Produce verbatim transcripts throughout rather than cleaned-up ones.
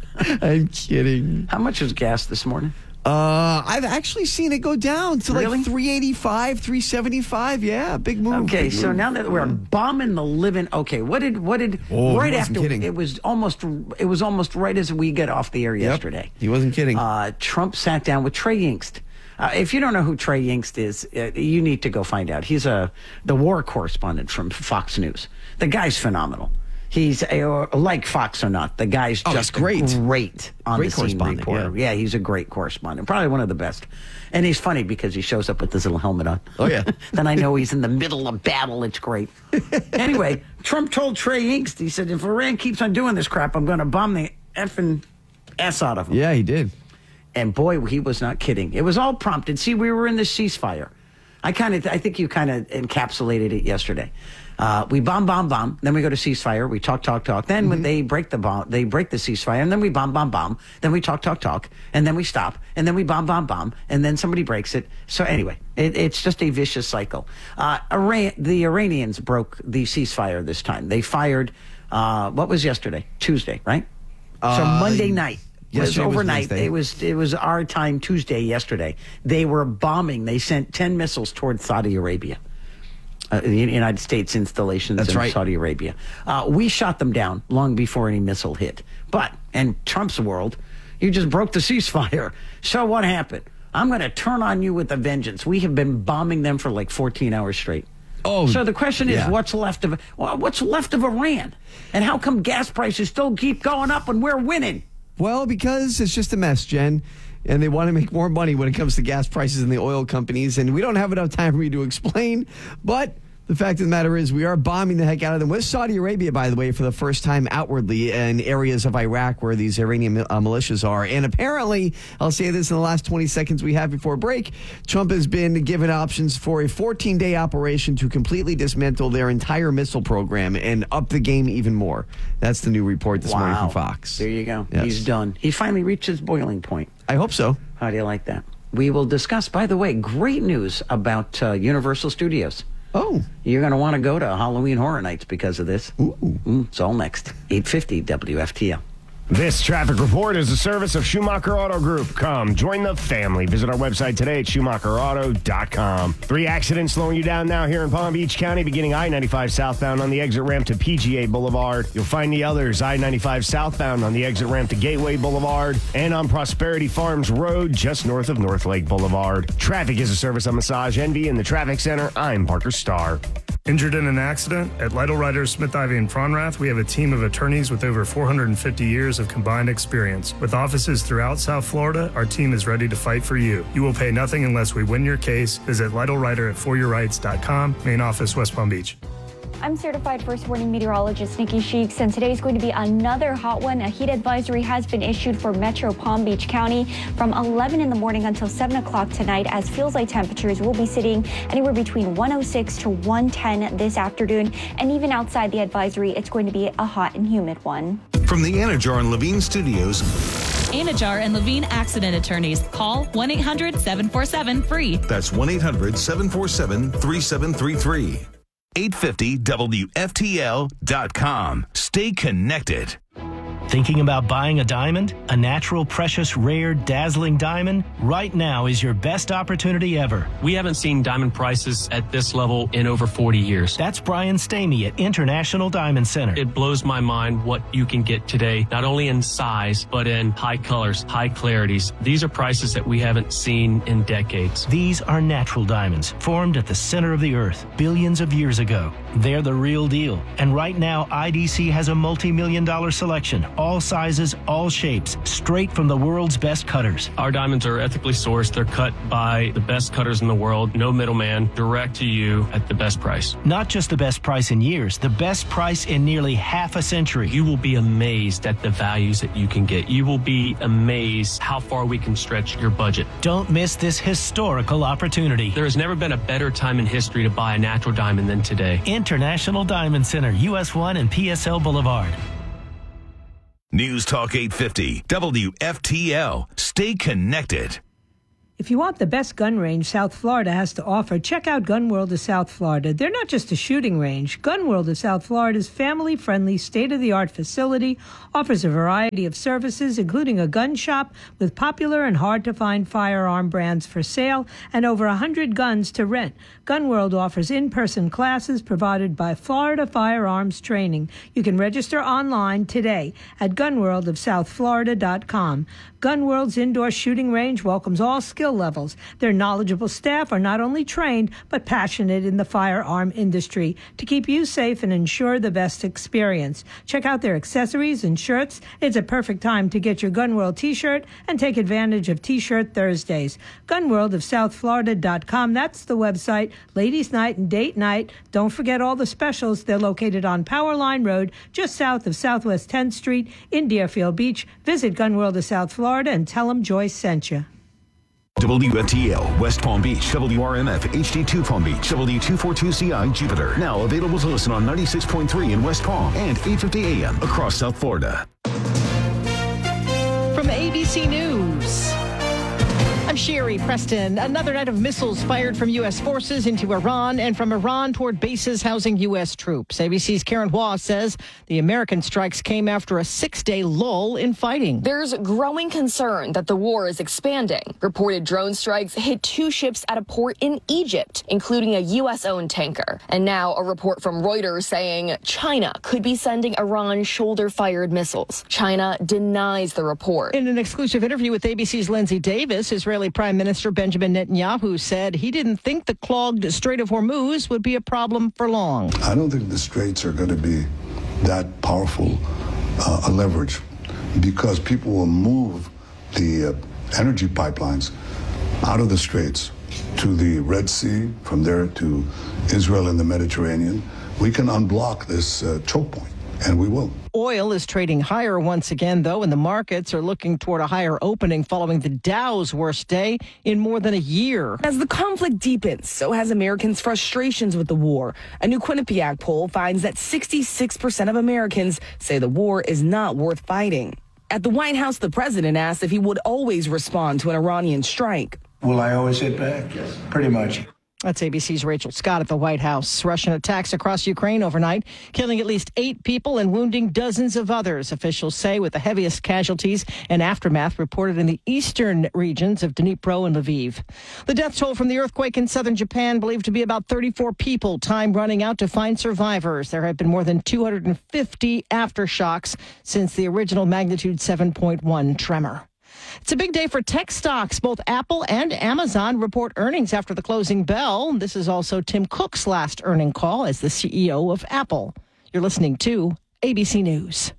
I'm kidding. How much was gas this morning? Uh, I've actually seen it go down to Really? like three eighty-five, three seventy-five. Yeah, big move. Okay, big so move. now that we're bombing the living, okay, what did what did Oh, right he wasn't after kidding. it was almost it was almost right as we get off the air Yep, yesterday. he wasn't kidding. Uh, Trump sat down with Trey Yingst. Uh, if you don't know who Trey Yingst is, uh, you need to go find out. He's a the war correspondent from Fox News. The guy's phenomenal. He's a, like Fox or not. The guy's Oh, just he's great. great on Great the scene correspondent, reporter. yeah. Yeah, he's a great correspondent. Probably one of the best. And he's funny because he shows up with this little helmet on. Oh, yeah. Then I know he's in the middle of battle. It's great. Anyway, Trump told Trey Yingst, he said, if Iran keeps on doing this crap, I'm going to bomb the effing S out of them. Yeah, he did. And boy, he was not kidding. It was all prompted. See, we were in the ceasefire. I kind of, I think you kind of encapsulated it yesterday. Uh, we bomb, bomb, bomb. Then we go to ceasefire. We talk, talk, talk. Then Mm-hmm. when they break the bomb, they break the ceasefire, and then we bomb, bomb, bomb. Then we talk, talk, talk, and then we stop, and then we bomb, bomb, bomb, and then somebody breaks it. So anyway, it, it's just a vicious cycle. Uh, Iran, the Iranians broke the ceasefire this time. They fired. Uh, what was yesterday? Tuesday, right? so Uh, Monday night. Was yesterday was overnight. Wednesday. it was it was our time Tuesday yesterday. They were bombing. They sent ten missiles toward Saudi Arabia. Uh, the United States installations That's in right. Saudi Arabia. Uh, we shot them down long before any missile hit. But in Trump's world, you just broke the ceasefire. So what happened? I'm going to turn on you with a vengeance. We have been bombing them for like fourteen hours straight. Oh, So the question is, yeah. what's left of well, what's left of Iran, and how come gas prices still keep going up when we're winning? Well, because it's just a mess, Jen. And they want to make more money when it comes to gas prices and the oil companies. And we don't have enough time for me to explain. But the fact of the matter is we are bombing the heck out of them with Saudi Arabia, by the way, for the first time outwardly in areas of Iraq where these Iranian uh, militias are. And apparently, I'll say this in the last twenty seconds we have before break, Trump has been given options for a fourteen-day operation to completely dismantle their entire missile program and up the game even more. That's the new report this morning from Fox. There you go. Yes. He's done. He finally reached his boiling point. I hope so. How do you like that? We will discuss, by the way, great news about uh, Universal Studios. Oh. You're going to want to go to Halloween Horror Nights because of this. Ooh. Mm, it's all next. eight fifty W F T L. This traffic report is a service of Schumacher Auto Group. Come, join the family. Visit our website today at schumacher auto dot com. Three accidents slowing you down now here in Palm Beach County, beginning I ninety-five southbound on the exit ramp to P G A Boulevard. You'll find the others, I ninety-five southbound on the exit ramp to Gateway Boulevard and on Prosperity Farms Road just north of North Lake Boulevard. Traffic is a service of Massage Envy in the Traffic Center. I'm Parker Starr. Injured in an accident? At Lytle Ryder, Smith Ivy, and Fronrath, we have a team of attorneys with over four hundred fifty years of combined experience. With offices throughout South Florida, our team is ready to fight for you. You will pay nothing unless we win your case. Visit Lytle Ryder at for your rights dot com, main office, West Palm Beach. I'm certified first warning meteorologist Nikki Sheeks, and today is going to be another hot one. A heat advisory has been issued for Metro Palm Beach County from eleven in the morning until seven o'clock tonight, as feels like temperatures will be sitting anywhere between one oh six to one ten this afternoon. And even outside the advisory, it's going to be a hot and humid one. From the Anajar and Levine Studios, Anajar and Levine Accident Attorneys. Call one eight hundred seven four seven free. that's one eight hundred seven four seven three seven three three. eight fifty W F T L dot com. Stay connected. Thinking about buying a diamond? A natural, precious, rare, dazzling diamond? Right now is your best opportunity ever. We haven't seen diamond prices at this level in over forty years. That's Brian Stamey at International Diamond Center. It blows my mind what you can get today, not only in size, but in high colors, high clarities. These are prices that we haven't seen in decades. These are natural diamonds, formed at the center of the earth billions of years ago. They're the real deal. And right now, I D C has a multi-million dollar selection. All sizes, all shapes, straight from the world's best cutters. Our diamonds are ethically sourced. They're cut by the best cutters in the world. No middleman, direct to you at the best price. Not just the best price in years, the best price in nearly half a century. You will be amazed at the values that you can get. You will be amazed how far we can stretch your budget. Don't miss this historical opportunity. There has never been a better time in history to buy a natural diamond than today. International Diamond Center, U S one and P S L Boulevard. News Talk eight fifty W F T L. Stay connected. If you want the best gun range South Florida has to offer, check out Gun World of South Florida. They're not just a shooting range. Gun World of South Florida's family-friendly, state-of-the-art facility offers a variety of services, including a gun shop with popular and hard-to-find firearm brands for sale and over one hundred guns to rent. Gun World offers in-person classes provided by Florida Firearms Training. You can register online today at gun world of south florida dot com. Gun World's indoor shooting range welcomes all skill levels. Their knowledgeable staff are not only trained, but passionate in the firearm industry to keep you safe and ensure the best experience. Check out their accessories and shirts. It's a perfect time to get your Gun World t-shirt and take advantage of T-Shirt Thursdays. gun world of south florida dot com. That's the website. Ladies' night and date night. Don't forget all the specials. They're located on Powerline Road, just south of Southwest tenth Street in Deerfield Beach. Visit Gun World of South Florida and tell them Joyce sent you. W F T L, West Palm Beach, W R M F, H D two Palm Beach, W two forty-two C I, Jupiter. Now available to listen on ninety-six point three in West Palm and eight fifty A M across South Florida. From A B C News, I'm Sherry Preston. Another night of missiles fired from U S forces into Iran and from Iran toward bases housing U S troops. A B C's Karen Hua says the American strikes came after a six-day lull in fighting. There's growing concern that the war is expanding. Reported drone strikes hit two ships at a port in Egypt, including a U S-owned tanker. And now a report from Reuters saying China could be sending Iran shoulder-fired missiles. China denies the report. In an exclusive interview with A B C's Lindsay Davis, Israeli Prime Minister Benjamin Netanyahu said he didn't think the clogged Strait of Hormuz would be a problem for long. I don't think the straits are going to be that powerful uh, a leverage because people will move the uh, energy pipelines out of the straits to the Red Sea, from there to Israel and the Mediterranean. We can unblock this uh, choke point, and we will. Oil is trading higher once again, though, and the markets are looking toward a higher opening following the Dow's worst day in more than a year. As the conflict deepens, so has Americans' frustrations with the war. A new Quinnipiac poll finds that sixty-six percent of Americans say the war is not worth fighting. At the White House, the president asked if he would always respond to an Iranian strike. Will I always hit back? Yes. Pretty much. That's A B C's Rachel Scott at the White House. Russian attacks across Ukraine overnight, killing at least eight people and wounding dozens of others, officials say, with the heaviest casualties and aftermath reported in the eastern regions of Dnipro and Lviv. The death toll from the earthquake in southern Japan believed to be about thirty-four people, time running out to find survivors. There have been more than two hundred fifty aftershocks since the original magnitude seven point one tremor. It's a big day for tech stocks. Both Apple and Amazon report earnings after the closing bell. This is also Tim Cook's last earning call as the C E O of Apple. You're listening to A B C News.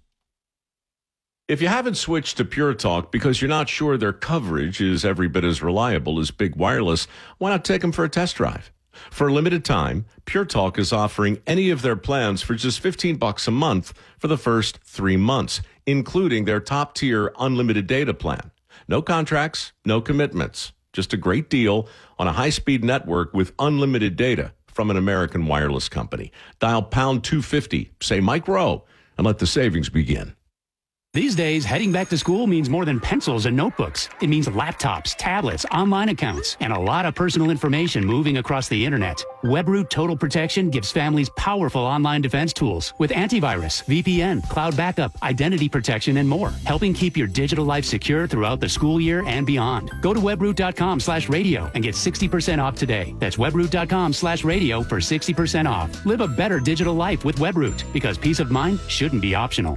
If you haven't switched to Pure Talk because you're not sure their coverage is every bit as reliable as Big Wireless, why not take them for a test drive? For a limited time, Pure Talk is offering any of their plans for just fifteen bucks a month for the first three months, including their top-tier unlimited data plan. No contracts, no commitments, just a great deal on a high-speed network with unlimited data from an American wireless company. Dial pound two fifty, say Mike Rowe, and let the savings begin. These days, heading back to school means more than pencils and notebooks. It means laptops, tablets, online accounts, and a lot of personal information moving across the internet. WebRoot Total Protection gives families powerful online defense tools with antivirus, V P N, cloud backup, identity protection, and more, helping keep your digital life secure throughout the school year and beyond. Go to webroot.com slash radio and get sixty percent off today. That's webroot.com slash radio for sixty percent off. Live a better digital life with WebRoot, because peace of mind shouldn't be optional.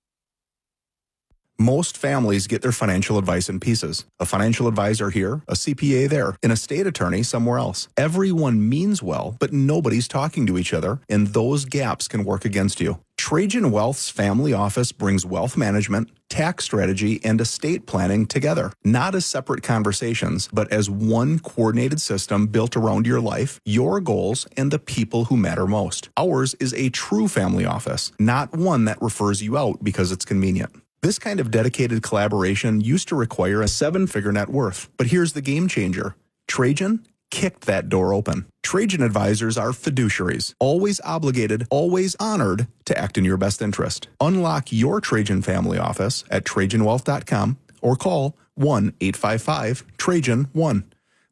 Most families get their financial advice in pieces. A financial advisor here, a C P A there, an estate attorney somewhere else. Everyone means well, but nobody's talking to each other, and those gaps can work against you. Trajan Wealth's family office brings wealth management, tax strategy, and estate planning together, not as separate conversations, but as one coordinated system built around your life, your goals, and the people who matter most. Ours is a true family office, not one that refers you out because it's convenient. This kind of dedicated collaboration used to require a seven-figure net worth. But here's the game changer. Trajan kicked that door open. Trajan advisors are fiduciaries, always obligated, always honored to act in your best interest. Unlock your Trajan family office at trajan wealth dot com or call one eight five five Trajan one.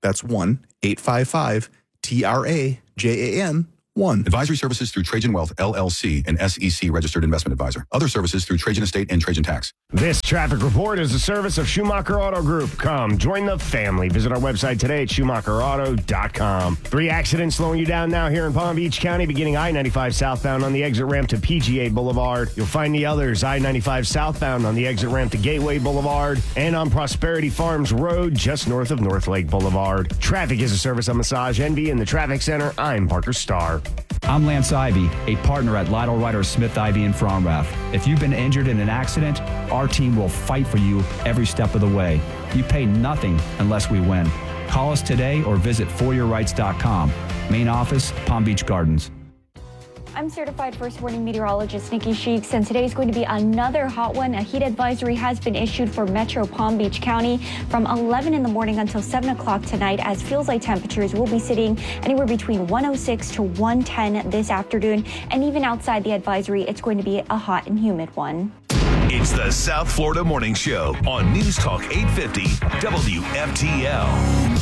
That's one eight five five T R A J A N one. Advisory services through Trajan Wealth, L L C, an S E C registered investment advisor. Other services through Trajan Estate and Trajan Tax. This traffic report is a service of Schumacher Auto Group. Come, join the family. Visit our website today at Schumacher Auto dot com. Three accidents slowing you down now here in Palm Beach County, beginning I ninety-five southbound on the exit ramp to P G A Boulevard. You'll find the others I ninety-five southbound on the exit ramp to Gateway Boulevard and on Prosperity Farms Road just north of North Lake Boulevard. Traffic is a service of Massage Envy in the Traffic Center. I'm Parker Starr. I'm Lance Ivy, a partner at Lytle Ryder Smith Ivy in Fromrath. If you've been injured in an accident, our team will fight for you every step of the way. You pay nothing unless we win. Call us today or visit for your rights dot com. Main office, Palm Beach Gardens. I'm certified first warning meteorologist Nikki Sheeks, and today is going to be another hot one. A heat advisory has been issued for Metro Palm Beach County from eleven in the morning until seven o'clock tonight, as feels like temperatures will be sitting anywhere between one oh six to one ten this afternoon. And even outside the advisory, it's going to be a hot and humid one. It's the South Florida Morning Show on News Talk eight fifty W F T L.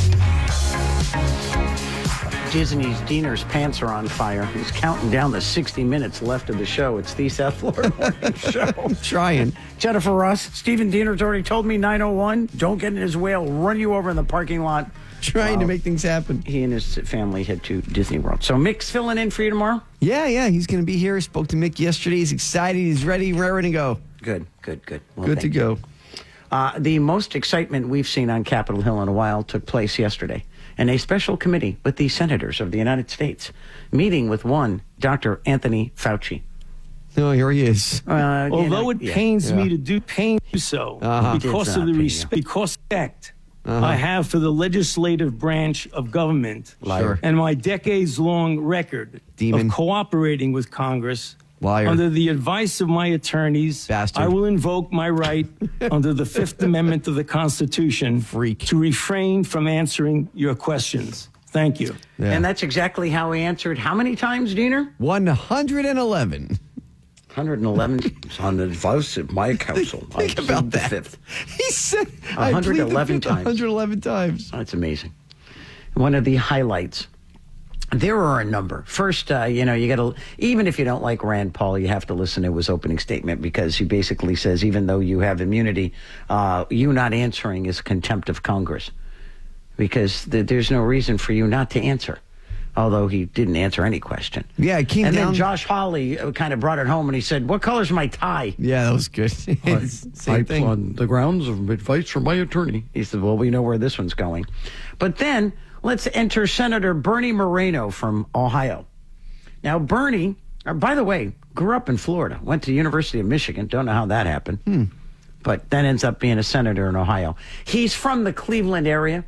Disney's Diener's pants are on fire. He's counting down the sixty minutes left of the show. It's the South Florida Morning Show. I'm trying. Jennifer Ross, Stephen Diener's already told me nine oh one. Don't get in his way. I'll run you over in the parking lot. Trying wow. to make things happen. He and his family head to Disney World. So Mick's filling in for you tomorrow? Yeah, yeah. He's going to be here. Spoke to Mick yesterday. He's excited. He's ready, raring to go. Good, good, good. Well, good to go. Uh, the most excitement we've seen on Capitol Hill in a while took place yesterday. And a special committee with the senators of the United States, meeting with one, Doctor Anthony Fauci. Oh, here he is. Uh, Although you know, it yeah. pains yeah. me to do pain you so, uh-huh. because of the respect, because respect uh-huh. I have for the legislative branch of government, Liar. and my decades-long record Demon. of cooperating with Congress. Liar. Under the advice of my attorneys, Bastard. I will invoke my right under the Fifth Amendment of the Constitution Freak. to refrain from answering your questions. Thank you. Yeah. And that's exactly how he answered how many times, Diener? one hundred eleven. one hundred eleven on the advice of my counsel. Think I about plead the that. fifth. He said one hundred eleven I plead the fifth times. one hundred eleven times. That's amazing. One of the highlights. There are a number. First, uh, you know, you got to, even if you don't like Rand Paul, you have to listen to his opening statement, because he basically says, even though you have immunity, uh, you not answering is contempt of Congress, because th- there's no reason for you not to answer. Although he didn't answer any question. Yeah, it came and down. then Josh Hawley uh, kind of brought it home, and he said, "What color's my tie?" Yeah, that was good. Same I, thing. On the grounds of advice from my attorney. He said, well, we know where this one's going. But then let's enter Senator Bernie Moreno from Ohio. Now, Bernie, uh, by the way, grew up in Florida, went to the University of Michigan. Don't know how that happened. Hmm. But then ends up being a senator in Ohio. He's from the Cleveland area.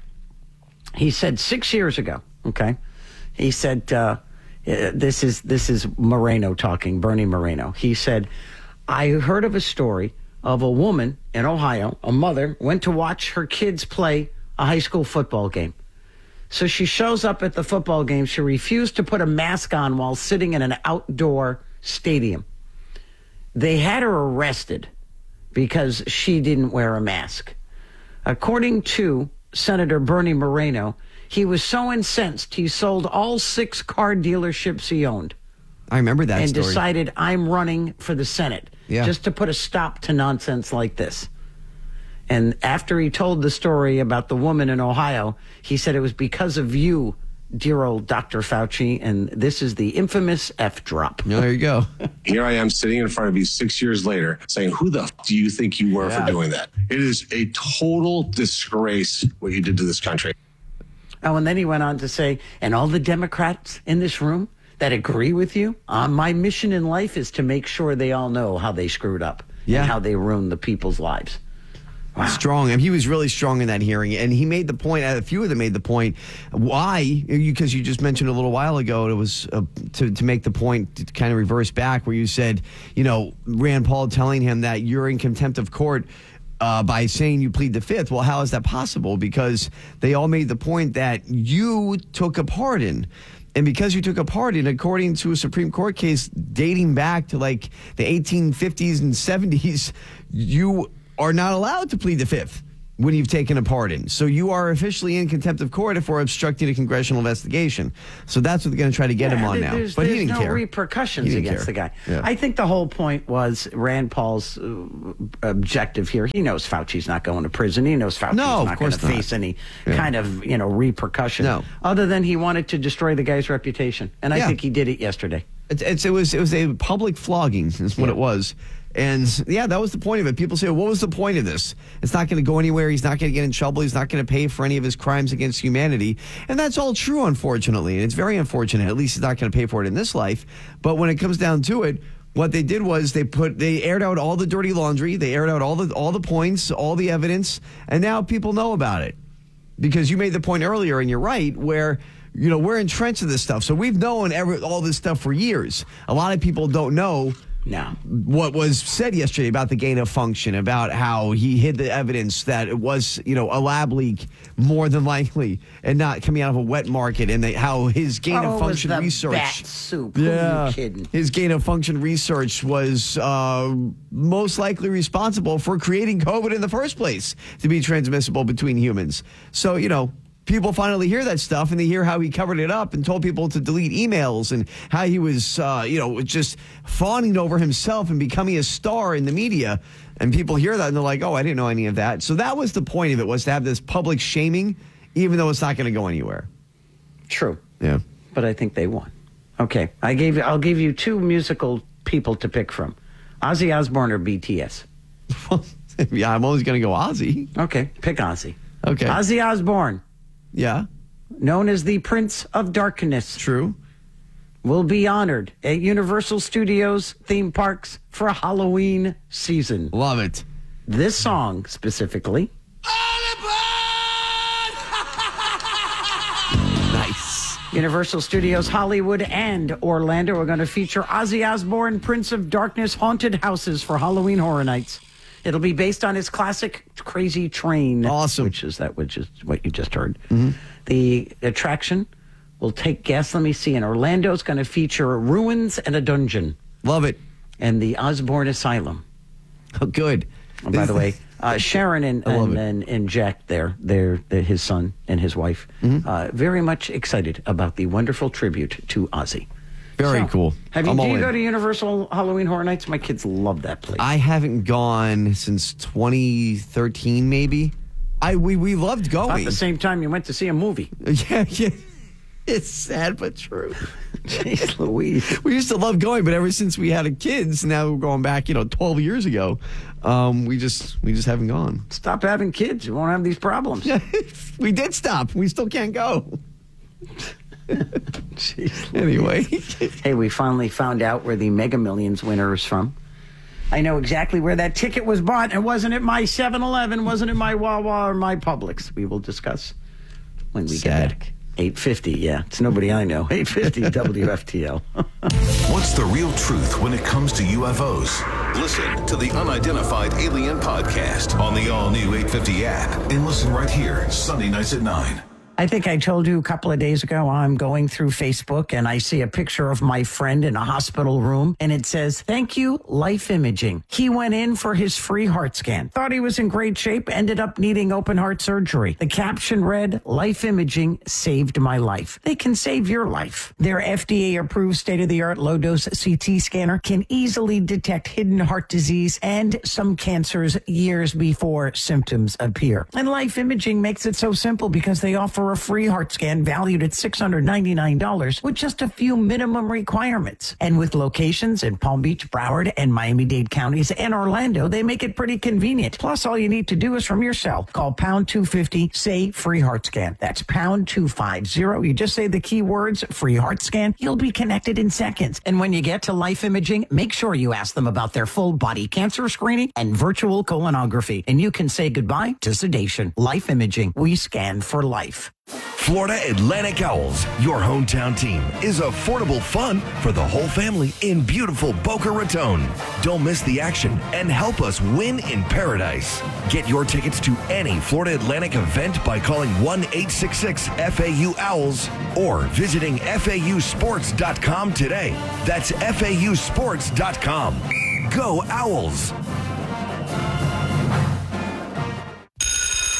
He said six years ago, okay, he said, uh, this is this is Moreno talking, Bernie Moreno. He said, I heard of a story of a woman in Ohio, a mother, went to watch her kids play a high school football game. So she shows up at the football game. She refused to put a mask on while sitting in an outdoor stadium. They had her arrested because she didn't wear a mask. According to Senator Bernie Moreno, he was so incensed he sold all six car dealerships he owned. I remember that and story. decided, I'm running for the Senate, yeah. just to put a stop to nonsense like this. And after he told the story about the woman in Ohio, he said it was because of you, dear old Doctor Fauci, and this is the infamous F drop. There you go. Here I am sitting in front of you six years later saying, who the f- do you think you were yeah. for doing that? It is a total disgrace what you did to this country. Oh, and then he went on to say, and all the Democrats in this room that agree with you, uh, my mission in life is to make sure they all know how they screwed up yeah. and how they ruined the people's lives. Wow. Strong. I mean, he was really strong in that hearing, and he made the point. A few of them made the point. Why? Because you just mentioned a little while ago, it was uh, to to make the point to kind of reverse back, where you said, you know, Rand Paul telling him that you're in contempt of court uh, by saying you plead the fifth. Well, how is that possible? Because they all made the point that you took a pardon. And because you took a pardon, according to a Supreme Court case dating back to like the eighteen fifties and seventies, you are not allowed to plead the fifth when you've taken a pardon. So you are officially in contempt of court for obstructing a congressional investigation. So that's what they're going to try to get Yeah, him on there- now. There's, But he there's didn't no care. repercussions He didn't against care. the guy. Yeah. I think the whole point was Rand Paul's uh, objective here. He knows Fauci's not going to prison. He knows Fauci's No, of not going course to not. face any Yeah. kind of you know repercussion. No. Other than he wanted to destroy the guy's reputation, and I Yeah. think he did it yesterday. It's, it's, it was it was a public flogging is what it was. And yeah, that was the point of it. People say, what was the point of this? It's not going to go anywhere. He's not going to get in trouble. He's not going to pay for any of his crimes against humanity. And that's all true, unfortunately. And it's very unfortunate. At least he's not going to pay for it in this life. But when it comes down to it, what they did was they put they aired out all the dirty laundry. They aired out all the all the points, all the evidence. And now people know about it. Because you made the point earlier, and you're right, where you know we're entrenched in this stuff. So we've known every, all this stuff for years. A lot of people don't know No. what was said yesterday about the gain of function, about how he hid the evidence that it was, you know, a lab leak more than likely and not coming out of a wet market, and they, how his gain Oh, of it was function the research. bat soup. Who are you kidding? His gain of function research was uh, most likely responsible for creating COVID in the first place to be transmissible between humans. So, you know, people finally hear that stuff, and they hear how he covered it up and told people to delete emails, and how he was, uh, you know, just fawning over himself and becoming a star in the media. And people hear that, and they're like, oh, I didn't know any of that. So that was the point of it, was to have this public shaming, even though it's not going to go anywhere. True. Yeah. But I think they won. Okay. I gave I'll give you two musical people to pick from. Ozzy Osbourne or B T S? Yeah, I'm always going to go Ozzy. Okay. Pick Ozzy. Okay. Ozzy Osbourne. Yeah. Known as the Prince of Darkness. True. Will be honored at Universal Studios theme parks for Halloween season. Love it. This song specifically. Nice. Universal Studios Hollywood and Orlando are going to feature Ozzy Osbourne, Prince of Darkness, haunted houses for Halloween Horror Nights. It'll be based on his classic Crazy Train. Awesome. Which is that, which is what you just heard. Mm-hmm. The attraction will take guests. Let me see. In Orlando, it's going to feature ruins and a dungeon. Love it. And the Osborne Asylum. Oh, good. And by the way, uh, Sharon and I love and, it. and and Jack there, they're, they're his son and his wife, Mm-hmm. uh, very much excited about the wonderful tribute to Ozzy. Very So, cool. Have you, I'm do all you in. go to Universal Halloween Horror Nights? My kids love that place. I haven't gone since twenty thirteen, maybe. I we, we loved About going. the same time you went to see a movie. Yeah, yeah. It's sad but true. Jeez Louise. We used to love going, but ever since we had a kids, now we're going back, you know, twelve years ago. Um, we just we just haven't gone. Stop having kids. You won't have these problems. We did stop. We still can't go. Jeez Anyway. Hey, we finally found out where the Mega Millions winner is from. I know exactly where that ticket was bought. It wasn't at my seven eleven, wasn't at my Wawa or my Publix. We will discuss when we Sad. get back. eight fifty, yeah. It's nobody I know. eight fifty W F T L. What's the real truth when it comes to U F Os? Listen to the Unidentified Alien Podcast on the all-new eight fifty app, and listen right here, Sunday nights at nine. I think I told you a couple of days ago, I'm going through Facebook and I see a picture of my friend in a hospital room and it says, thank you, Life Imaging. He went in for his free heart scan. Thought he was in great shape, ended up needing open heart surgery. The caption read, Life Imaging saved my life. They can save your life. Their F D A-approved state-of-the-art low-dose C T scanner can easily detect hidden heart disease and some cancers years before symptoms appear. And Life Imaging makes it so simple because they offer a free heart scan valued at six hundred ninety-nine dollars with just a few minimum requirements. And with locations in Palm Beach, Broward, and Miami-Dade counties and Orlando, they make it pretty convenient. Plus, all you need to do is from your cell. Call pound two fifty, say free heart scan. That's pound two fifty. You just say the keywords free heart scan. You'll be connected in seconds. And when you get to Life Imaging, make sure you ask them about their full body cancer screening and virtual colonography. And you can say goodbye to sedation. Life Imaging. We scan for life. Florida Atlantic Owls, your hometown team, is affordable fun for the whole family in beautiful Boca Raton. Don't miss the action and help us win in paradise. Get your tickets to any Florida Atlantic event by calling one eight six six F A U Owls or visiting F A U sports dot com today. That's F A U sports dot com. Go Owls!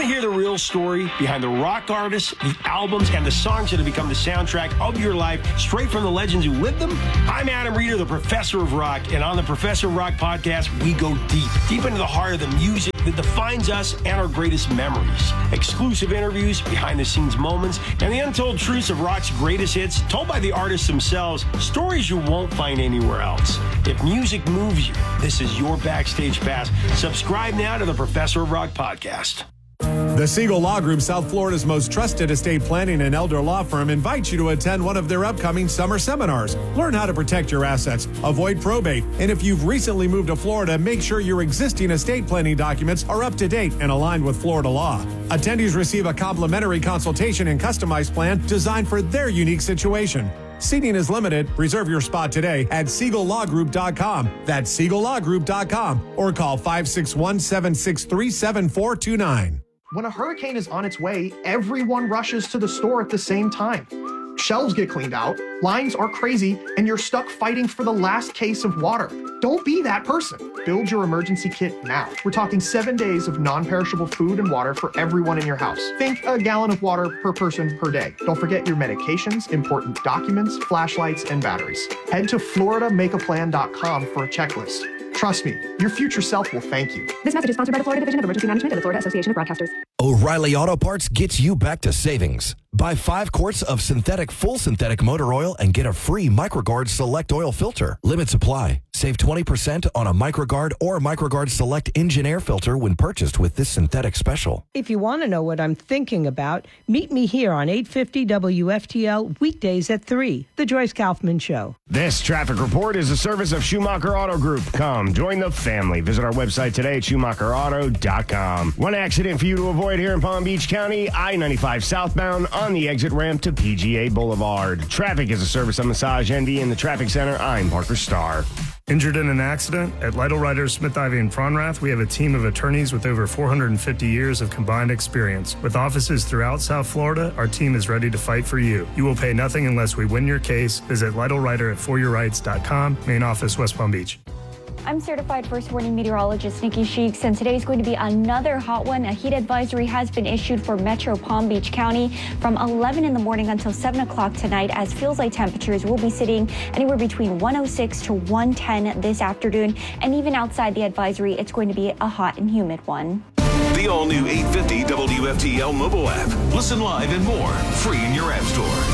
Want to hear the real story behind the rock artists, the albums, and the songs that have become the soundtrack of your life, straight from the legends who lived them? I'm Adam Reeder, the Professor of Rock, and on the Professor of Rock podcast, we go deep, deep into the heart of the music that defines us and our greatest memories. Exclusive interviews, behind-the-scenes moments, and the untold truths of rock's greatest hits, told by the artists themselves, stories you won't find anywhere else. If music moves you, this is your backstage pass. Subscribe now to the Professor of Rock podcast. The Siegel Law Group, South Florida's most trusted estate planning and elder law firm, invites you to attend one of their upcoming summer seminars. Learn how to protect your assets, avoid probate, and if you've recently moved to Florida, make sure your existing estate planning documents are up to date and aligned with Florida law. Attendees receive a complimentary consultation and customized plan designed for their unique situation. Seating is limited. Reserve your spot today at siegel law group dot com. That's siegel law group dot com or call five six one, seven six three, seven four two nine. When a hurricane is on its way, everyone rushes to the store at the same time. Shelves get cleaned out, lines are crazy, and you're stuck fighting for the last case of water. Don't be that person. Build your emergency kit now. We're talking seven days of non-perishable food and water for everyone in your house. Think a gallon of water per person per day. Don't forget your medications, important documents, flashlights, and batteries. Head to florida make a plan dot com for a checklist. Trust me, your future self will thank you. This message is sponsored by the Florida Division of Emergency Management and the Florida Association of Broadcasters. O'Reilly Auto Parts gets you back to savings. Buy five quarts of synthetic, full synthetic motor oil and get a free MicroGuard Select oil filter. Limit supply. Save twenty percent on a MicroGuard or MicroGuard Select engine air filter when purchased with this synthetic special. If you want to know what I'm thinking about, meet me here on eight fifty W F T L weekdays at three, The Joyce Kaufman Show. This traffic report is a service of Schumacher Auto Group. Come, join the family. Visit our website today at schumacher auto dot com. One accident for you to avoid here in Palm Beach County, I ninety-five southbound on the exit ramp to P G A Boulevard. Traffic is a service of Massage Envy in the Traffic Center. I'm Parker Starr. Injured in an accident? At Lytle Writers, Smith, Ivy, and Fronrath, we have a team of attorneys with over four hundred fifty years of combined experience. With offices throughout South Florida, our team is ready to fight for you. You will pay nothing unless we win your case. Visit Lytle Writer at for your rights dot com, main office, West Palm Beach. I'm certified first warning meteorologist Nikki Sheeks, and today is going to be another hot one. A heat advisory has been issued for Metro Palm Beach County from eleven in the morning until seven o'clock tonight, as feels like temperatures will be sitting anywhere between one oh six to one ten this afternoon. And even outside the advisory, it's going to be a hot and humid one. The all-new eight fifty W F T L mobile app. Listen live and more, free in your app store.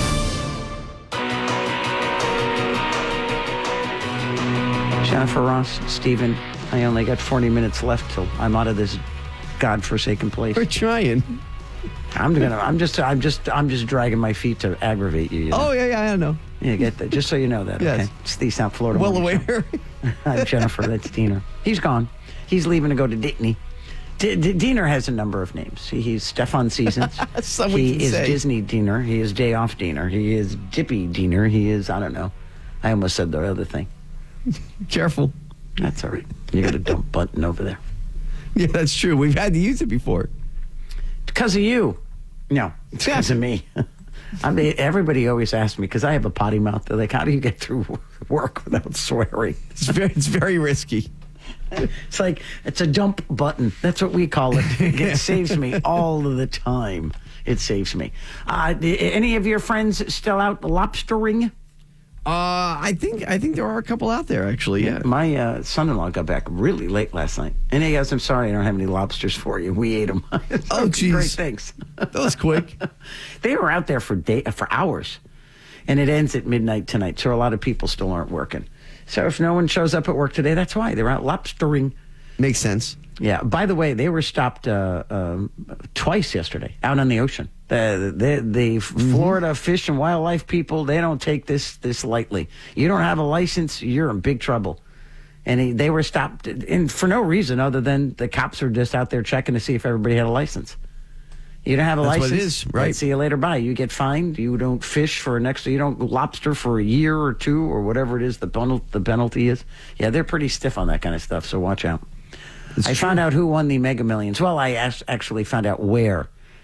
Jennifer Ross, Stephen, I only got forty minutes left till I'm out of this godforsaken place. We're trying. I'm gonna. I'm just. I'm just. I'm just dragging my feet to aggravate you. you know? Oh yeah, yeah, I know. Yeah, get that. Just so you know that. Yes. Okay. It's the South Florida. Well Morning aware. Show. I'm Jennifer. That's Diener. He's gone. He's leaving to go to Disney. D- D- Diener has a number of names. He, he's Stefan Seasons. He is say. Disney Diener. He is Day Off Diener. He is Dippy Diener. He is. I don't know. I almost said the other thing. Careful. That's all right. You got a dump button over there. Yeah, that's true. We've had to use it before. Because of you. No, it's because of me. I mean, everybody always asks me, because I have a potty mouth. They're like, how do you get through work without swearing? It's very, it's very risky. It's like, it's a dump button. That's what we call it. It saves me all of the time. It saves me. Uh, any of your friends still out lobstering? Uh, I think I think there are a couple out there, actually, yeah. My uh, son-in-law got back really late last night. And he goes, I'm sorry, I don't have any lobsters for you. We ate them. Oh, geez. Great, thanks. That was quick. They were out there for day, for hours. And it ends at midnight tonight, so a lot of people still aren't working. So if no one shows up at work today, that's why. They're out lobstering. Makes sense. Yeah. By the way, they were stopped uh, uh, twice yesterday out on the ocean. The the, the mm-hmm. Florida Fish and Wildlife people, they don't take this this lightly. You don't have a license, you're in big trouble. And he, they were stopped and for no reason other than the cops were just out there checking to see if everybody had a license. You don't have a That's license. What it is, right? See you later. Bye. You get fined. You don't fish for an extra. You don't lobster for a year or two or whatever it is. The penalty the penalty is. Yeah, they're pretty stiff on that kind of stuff. So watch out. It's I true. found out who won the Mega Millions. Well, I actually found out where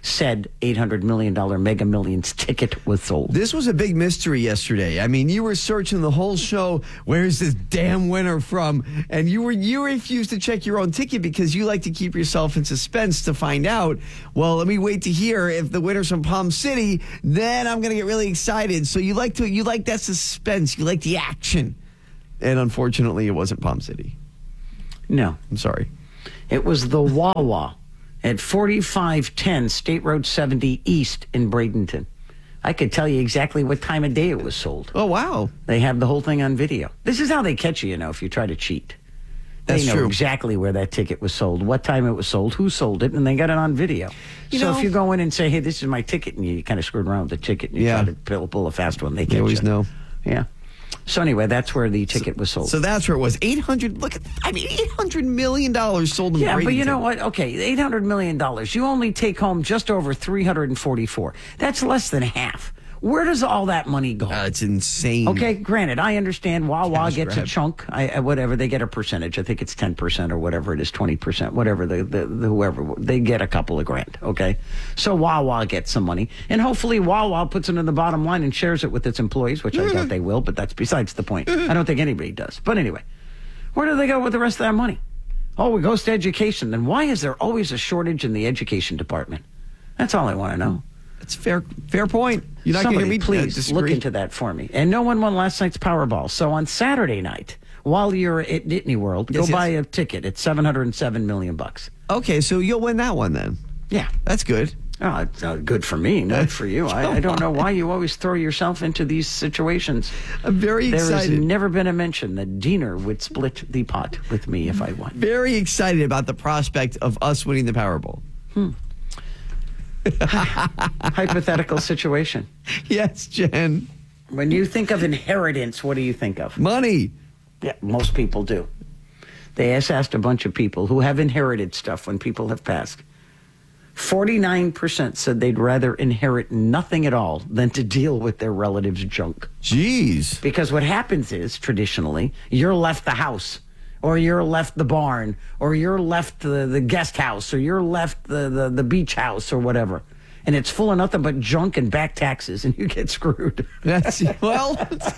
said eight hundred million dollars Mega Millions ticket was sold. This was a big mystery yesterday. I mean, you were searching the whole show, where's this damn winner from? And you were you refused to check your own ticket because you like to keep yourself in suspense to find out. Well, let me wait to hear if the winner's from Palm City, then I'm going to get really excited. So you like to you like that suspense, you like the action. And unfortunately, it wasn't Palm City. No. I'm sorry. It was the Wawa at forty-five ten State Road seventy East in Bradenton. I could tell you exactly what time of day it was sold. Oh, wow. They have the whole thing on video. This is how they catch you, you know, if you try to cheat. They That's know true. exactly where that ticket was sold, what time it was sold, who sold it, and they got it on video. You so know- if you go in and say, hey, this is my ticket, and you kind of screwed around with the ticket, and you Yeah. try to pull, pull a fast one, they catch You always you. know. Yeah. So anyway, that's where the ticket was sold. So that's where it was. eight hundred, look at, I mean, eight hundred million dollars sold in Yeah, but you Bradenton. know what? Okay, eight hundred million dollars. You only take home just over three hundred forty-four. That's less than half. Where does all that money go? Uh, it's insane. Okay, granted, I understand Wawa Cash gets grab. a chunk, I, I- whatever, they get a percentage. I think it's ten percent or whatever it is, twenty percent, whatever, the, the, the whoever, they get a couple of grand, okay? So Wawa gets some money, and hopefully Wawa puts it in the bottom line and shares it with its employees, which I doubt they will, but that's besides the point. I don't think anybody does. But anyway, where do they go with the rest of that money? Oh, it goes to education. Then why is there always a shortage in the education department? That's all I want to know. It's fair, fair point. You're not going to Somebody hear me uh, please disagree. look into that for me. And no one won last night's Powerball. So on Saturday night, while you're at Nittany World, Yes, go buy yes. a ticket. It's seven hundred seven million bucks. Okay, so you'll win that one then. Yeah. That's good. Oh, it's uh, good for me, not for you. I, I don't know why you always throw yourself into these situations. I'm very There has excited. never been a mention that Diener would split the pot with me if I won. Very excited about the prospect of us winning the Powerball. Hypothetical situation. Yes, Jen. When you think of inheritance, what do you think of? Money. Yeah, most people do. They asked, asked a bunch of people who have inherited stuff when people have passed. forty-nine percent said they'd rather inherit nothing at all than to deal with their relatives' junk. Jeez. Because what happens is, traditionally, you're left the house, or you're left the barn, or you're left the, the guest house, or you're left the, the, the beach house, or whatever. And it's full of nothing but junk and back taxes, and you get screwed. That's, well,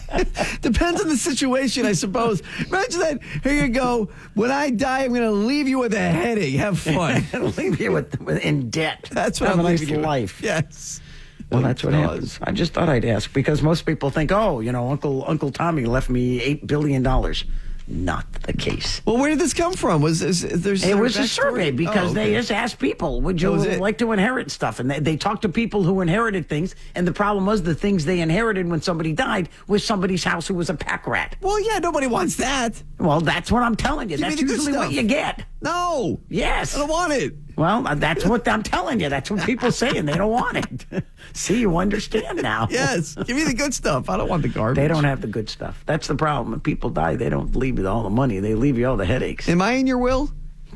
depends on the situation, I suppose. Imagine that. Here you go. When I die, I'm going to leave you with a headache. Have fun. Leave you with, with in debt. That's what Have I'm a nice leaving you with. life. Yes. Well, that's what It happens. I just thought I'd ask because most people think, oh, you know, Uncle Uncle Tommy left me eight billion dollars. Not the case. Well, where did this come from? Was is, is there's It there was a backstory? survey because Oh, they okay. just asked people, would you That was it. like to inherit stuff? And they, they talked to people who inherited things. And the problem was the things they inherited when somebody died was somebody's house who was a pack rat. Well, yeah, nobody wants that. Well, that's what I'm telling you. Give me That's the good usually what stuff. you get. No. Yes. I don't want it. Well, uh, that's what I'm telling you. That's what people say, and they don't want it. See, you understand now. Yes. Give me the good stuff. I don't want the garbage. They don't have the good stuff. That's the problem. When people die, they don't leave you all the money. They leave you all the headaches. Am I in your will?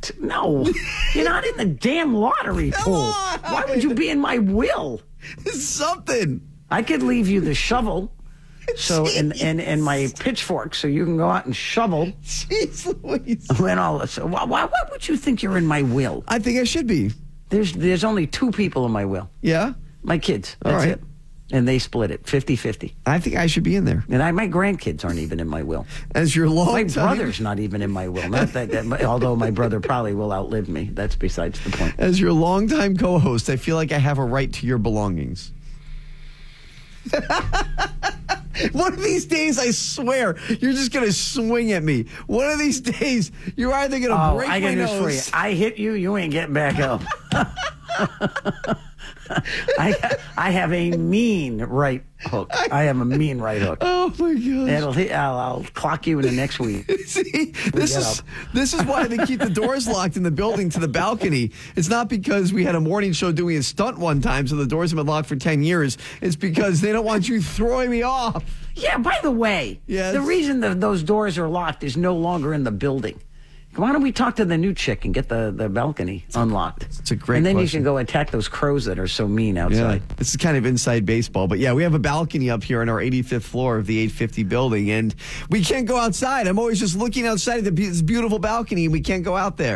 No. You're not in the damn lottery pool. on. Why would you be in my will? It's something. I could leave you the shovel. So and, and and my pitchfork, so you can go out and shovel. Jeez Louise. When all this, why, why why would you think you're in my will? I think I should be. There's there's only two people in my will. Yeah? My kids. All That's right. it. And they split it fifty-fifty. I think I should be in there. And I, my grandkids aren't even in my will. As your long My time, brother's not even in my will. Not that, that, although my brother probably will outlive me. That's besides the point. as your longtime co-host, I feel like I have a right to your belongings. One of these days, I swear, you're just going to swing at me. One of these days, you're either going to Oh, break I my got news for you. nose. I hit you, you ain't getting back up. I I have a mean right hook. I have a mean right hook. Oh my gosh! It'll hit. I'll, I'll clock you in the next week. See, this get is up. this is why they keep the doors locked in the building to the balcony. It's not because we had a morning show doing a stunt one time, so the doors have been locked for ten years. It's because they don't want you throwing me off. Yeah. By the way, Yes? the reason that those doors are locked is no longer in the building. Why don't we talk to the new chick and get the, the balcony unlocked? It's a great And then question. you can go attack those crows that are so mean outside. Yeah, this is kind of inside baseball, but yeah, we have a balcony up here on our eighty-fifth floor of the eight fifty building, and we can't go outside. I'm always just looking outside at the, be- this beautiful balcony, and we can't go out there.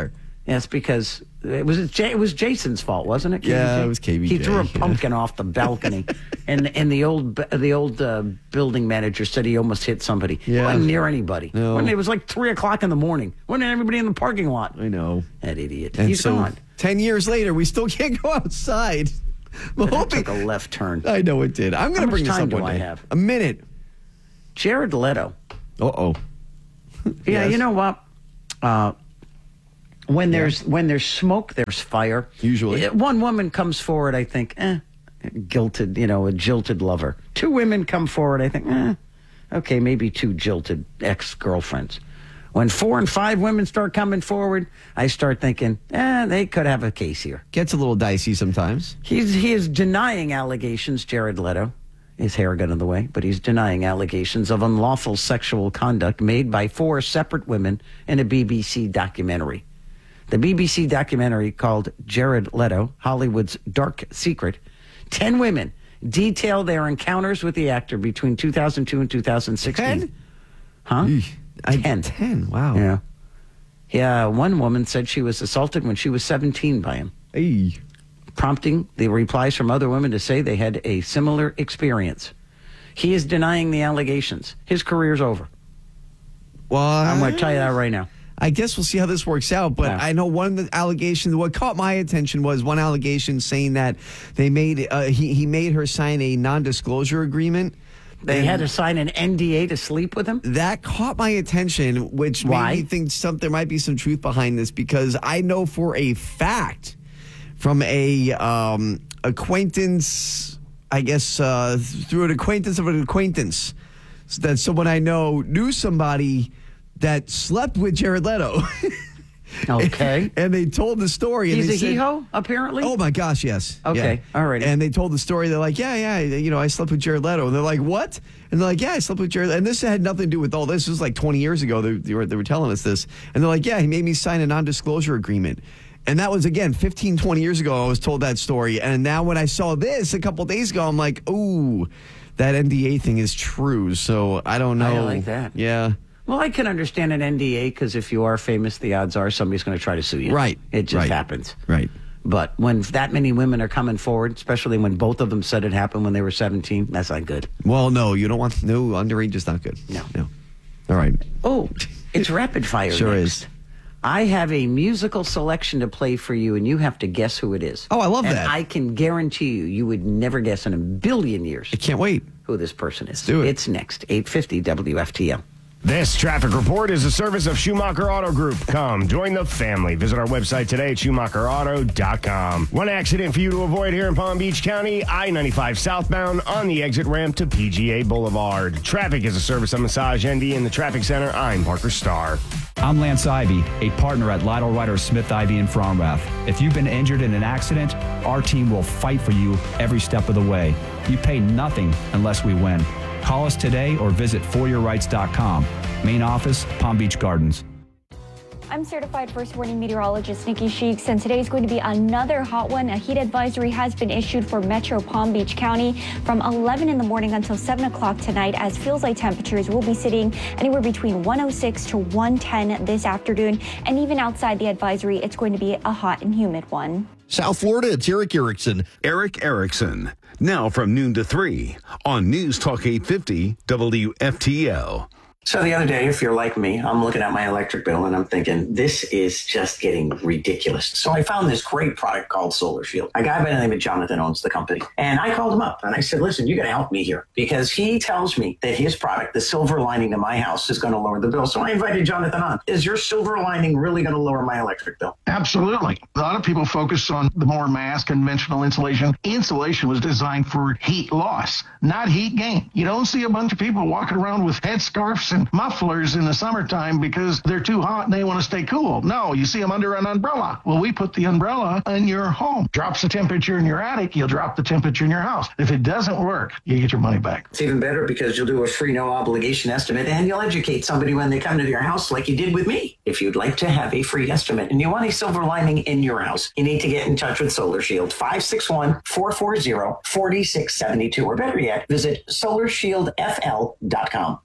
Yes, because it was it was Jason's fault, wasn't it? K B J? Yeah, it was K B J. He threw a yeah. pumpkin off the balcony, and and the old the old uh, building manager said he almost hit somebody. Yeah. Wasn't near anybody. No. When it was like three o'clock in the morning. Wasn't everybody in the parking lot? I know. That idiot. And He's so, gone. ten years later, we still can't go outside. But it took a left turn. I know it did. I'm going to bring How much this time up do one I day. have? A minute. Jared Leto. Uh-oh. Yeah, Yes. you know what? Uh, when there's when there's smoke, there's fire. Usually. Uh, One woman comes forward, I think, eh, guilted, you know, a jilted lover. Two women come forward, I think, eh, okay, maybe two jilted ex-girlfriends. When four and five women start coming forward, I start thinking, eh, they could have a case here. Gets a little dicey sometimes. He's he is denying allegations, Jared Leto. His hair got in the way, but he's denying allegations of unlawful sexual conduct made by four separate women in a B B C documentary. The B B C documentary called Jared Leto, Hollywood's Dark Secret. Ten women detail their encounters with the actor between two thousand two and two thousand sixteen. Ten? Huh? I, Ten. Ten, wow. Yeah. Yeah, one woman said she was assaulted when she was seventeen by him. Hey. Prompting the replies from other women to say they had a similar experience. He is denying the allegations. His career's over. Well, I'm going to tell you that right now. I guess we'll see how this works out. But Yeah. I know one of the allegations, what caught my attention was one allegation saying that they made uh, he, he made her sign a non-disclosure agreement. They And had to sign an N D A to sleep with him? That caught my attention, which Why? made me think some, there might be some truth behind this, because I know for a fact from a um, acquaintance, I guess uh, through an acquaintance of an acquaintance, that someone I know knew somebody that slept with Jared Leto. Okay. And they told the story. And He's they a said, hee-ho, apparently? Oh, my gosh, yes. Okay, Yeah. all right. And they told the story. They're like, yeah, yeah, you know, I slept with Jared Leto. And they're like, what? And they're like, yeah, I slept with Jared. And this had nothing to do with all this. This was like twenty years ago. They, they, were, they were telling us this. And they're like, yeah, he made me sign a non-disclosure agreement. And that was, again, fifteen, twenty years ago, I was told that story. And now when I saw this a couple days ago, I'm like, ooh, that N D A thing is true. So I don't know. I like that. Yeah. Well, I can understand an N D A because if you are famous, the odds are somebody's going to try to sue you. Right. It just Right. happens. Right. But when that many women are coming forward, especially when both of them said it happened when they were seventeen, that's not good. Well, no, you don't want, no, underage is not good. No. No. All right. Oh, it's rapid fire. Sure next. is. I have a musical selection to play for you, and you have to guess who it is. Oh, I love and that. I can guarantee you, you would never guess in a billion years. I can't wait. Who this person is. Let's do it. It's next, eight fifty W F T M. This traffic report is a service of Schumacher Auto Group. Come, join the family. Visit our website today at Schumacher Auto dot com. One accident for you to avoid here in Palm Beach County, I ninety-five southbound on the exit ramp to P G A Boulevard. Traffic is a service of Massage N D in the traffic center. I'm Parker Starr. I'm Lance Ivy, a partner at Lytle Ryder Smith Ivy in Fromrath. If you've been injured in an accident, our team will fight for you every step of the way. You pay nothing unless we win. Call us today or visit for your rights dot com. Main office, Palm Beach Gardens. I'm certified first warning meteorologist Nikki Sheeks, and today is going to be another hot one. A heat advisory has been issued for Metro Palm Beach County from eleven in the morning until seven o'clock tonight, as feels like temperatures will be sitting anywhere between one oh six to one ten this afternoon. And even outside the advisory, it's going to be a hot and humid one. South Florida, it's Eric Erickson. Eric Erickson. Now from noon to three on News Talk eight fifty W F T L. So the other day, if you're like me, I'm looking at my electric bill and I'm thinking, this is just getting ridiculous. So I found this great product called Solar Shield. A guy by the name of Jonathan owns the company. And I called him up and I said, listen, you got to help me here, because he tells me that his product, the silver lining to my house, is going to lower the bill. So I invited Jonathan on. Is your silver lining really going to lower my electric bill? Absolutely. A lot of people focus on the more mass conventional insulation. Insulation was designed for heat loss, not heat gain. You don't see a bunch of people walking around with headscarves and mufflers in the summertime because they're too hot and they want to stay cool. No, you see them under an umbrella. Well, we put the umbrella in your home. Drops the temperature in your attic, you'll drop the temperature in your house. If it doesn't work, you get your money back. It's even better because you'll do a free no obligation estimate and you'll educate somebody when they come to your house like you did with me. If you'd like to have a free estimate and you want a silver lining in your house, you need to get in touch with Solar Shield. five six one, four four zero, four six seven two, or better yet, visit solar shield f l dot com.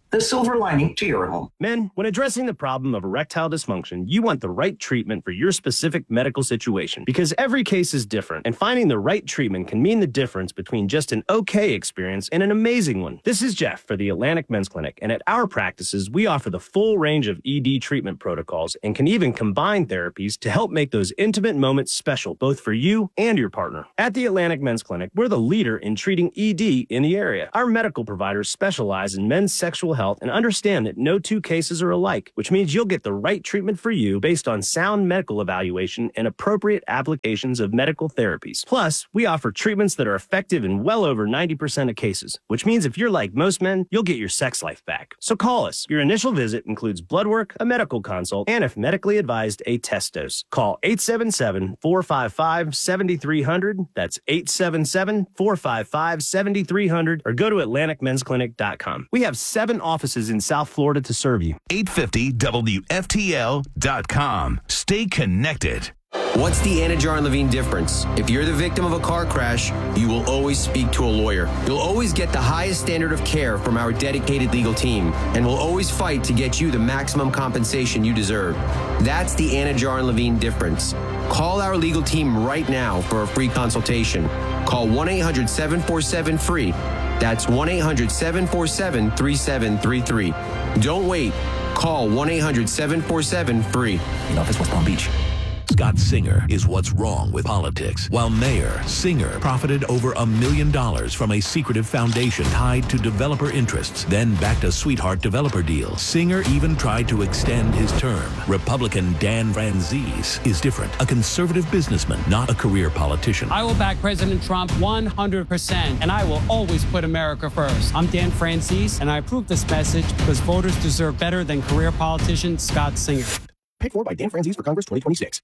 the silver lining to your home. Men, when addressing the problem of erectile dysfunction, you want the right treatment for your specific medical situation because every case is different, and finding the right treatment can mean the difference between just an okay experience and an amazing one. This is Jeff for the Atlantic Men's Clinic, and at our practices, we offer the full range of E D treatment protocols and can even combine therapies to help make those intimate moments special, both for you and your partner. At the Atlantic Men's Clinic, we're the leader in treating E D in the area. Our medical providers specialize in men's sexual health and understand that no two cases are alike, which means you'll get the right treatment for you based on sound medical evaluation and appropriate applications of medical therapies. Plus, we offer treatments that are effective in well over ninety percent of cases, which means if you're like most men, you'll get your sex life back. So call us. Your initial visit includes blood work, a medical consult, and if medically advised, a test dose. Call eight seven seven, four five five, seven three zero zero. That's eight seven seven, four five five, seven three zero zero, or go to atlantic men's clinic dot com. We have seven offices in South Florida to serve you. eight fifty W F T L dot com. Stay connected. What's the Anna Jar and Levine difference? If you're the victim of a car crash, you will always speak to a lawyer. You'll always get the highest standard of care from our dedicated legal team, and we'll always fight to get you the maximum compensation you deserve. That's the Anna Jar and Levine difference. Call our legal team right now for a free consultation. Call one eight hundred, seven four seven, free. That's one eight hundred, seven four seven, three seven three three. Don't wait. Call one eight hundred, seven four seven, free. In office, West Palm Beach. Scott Singer is what's wrong with politics. While Mayor Singer profited over a million dollars from a secretive foundation tied to developer interests, then backed a sweetheart developer deal. Singer even tried to extend his term. Republican Dan Franzese is different. A conservative businessman, not a career politician. I will back President Trump one hundred percent, and I will always put America first. I'm Dan Franzese, and I approve this message because voters deserve better than career politician Scott Singer. Paid for by Dan Franzese for Congress twenty twenty-six.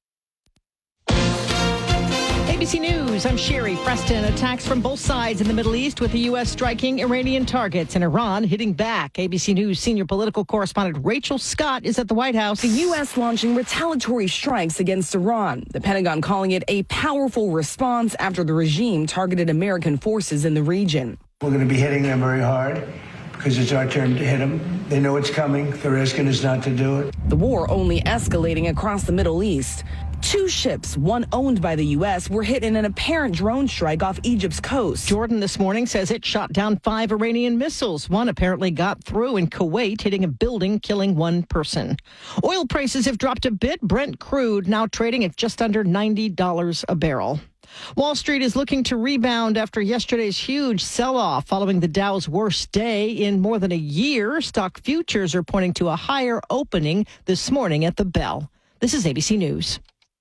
A B C News, I'm Sherry Preston. Attacks from both sides in the Middle East with the U S striking Iranian targets and Iran hitting back. A B C News senior political correspondent Rachel Scott is at the White House. The U S launching retaliatory strikes against Iran. The Pentagon calling it a powerful response after the regime targeted American forces in the region. We're going to be hitting them very hard because it's our turn to hit them. They know it's coming. They're asking us not to do it. The war only escalating across the Middle East. Two ships, one owned by the U S, were hit in an apparent drone strike off Egypt's coast. Jordan this morning says it shot down five Iranian missiles. One apparently got through in Kuwait, hitting a building, killing one person. Oil prices have dropped a bit. Brent crude now trading at just under ninety dollars a barrel. Wall Street is looking to rebound after yesterday's huge sell-off following the Dow's worst day in more than a year. Stock futures are pointing to a higher opening this morning at the bell. This is A B C News.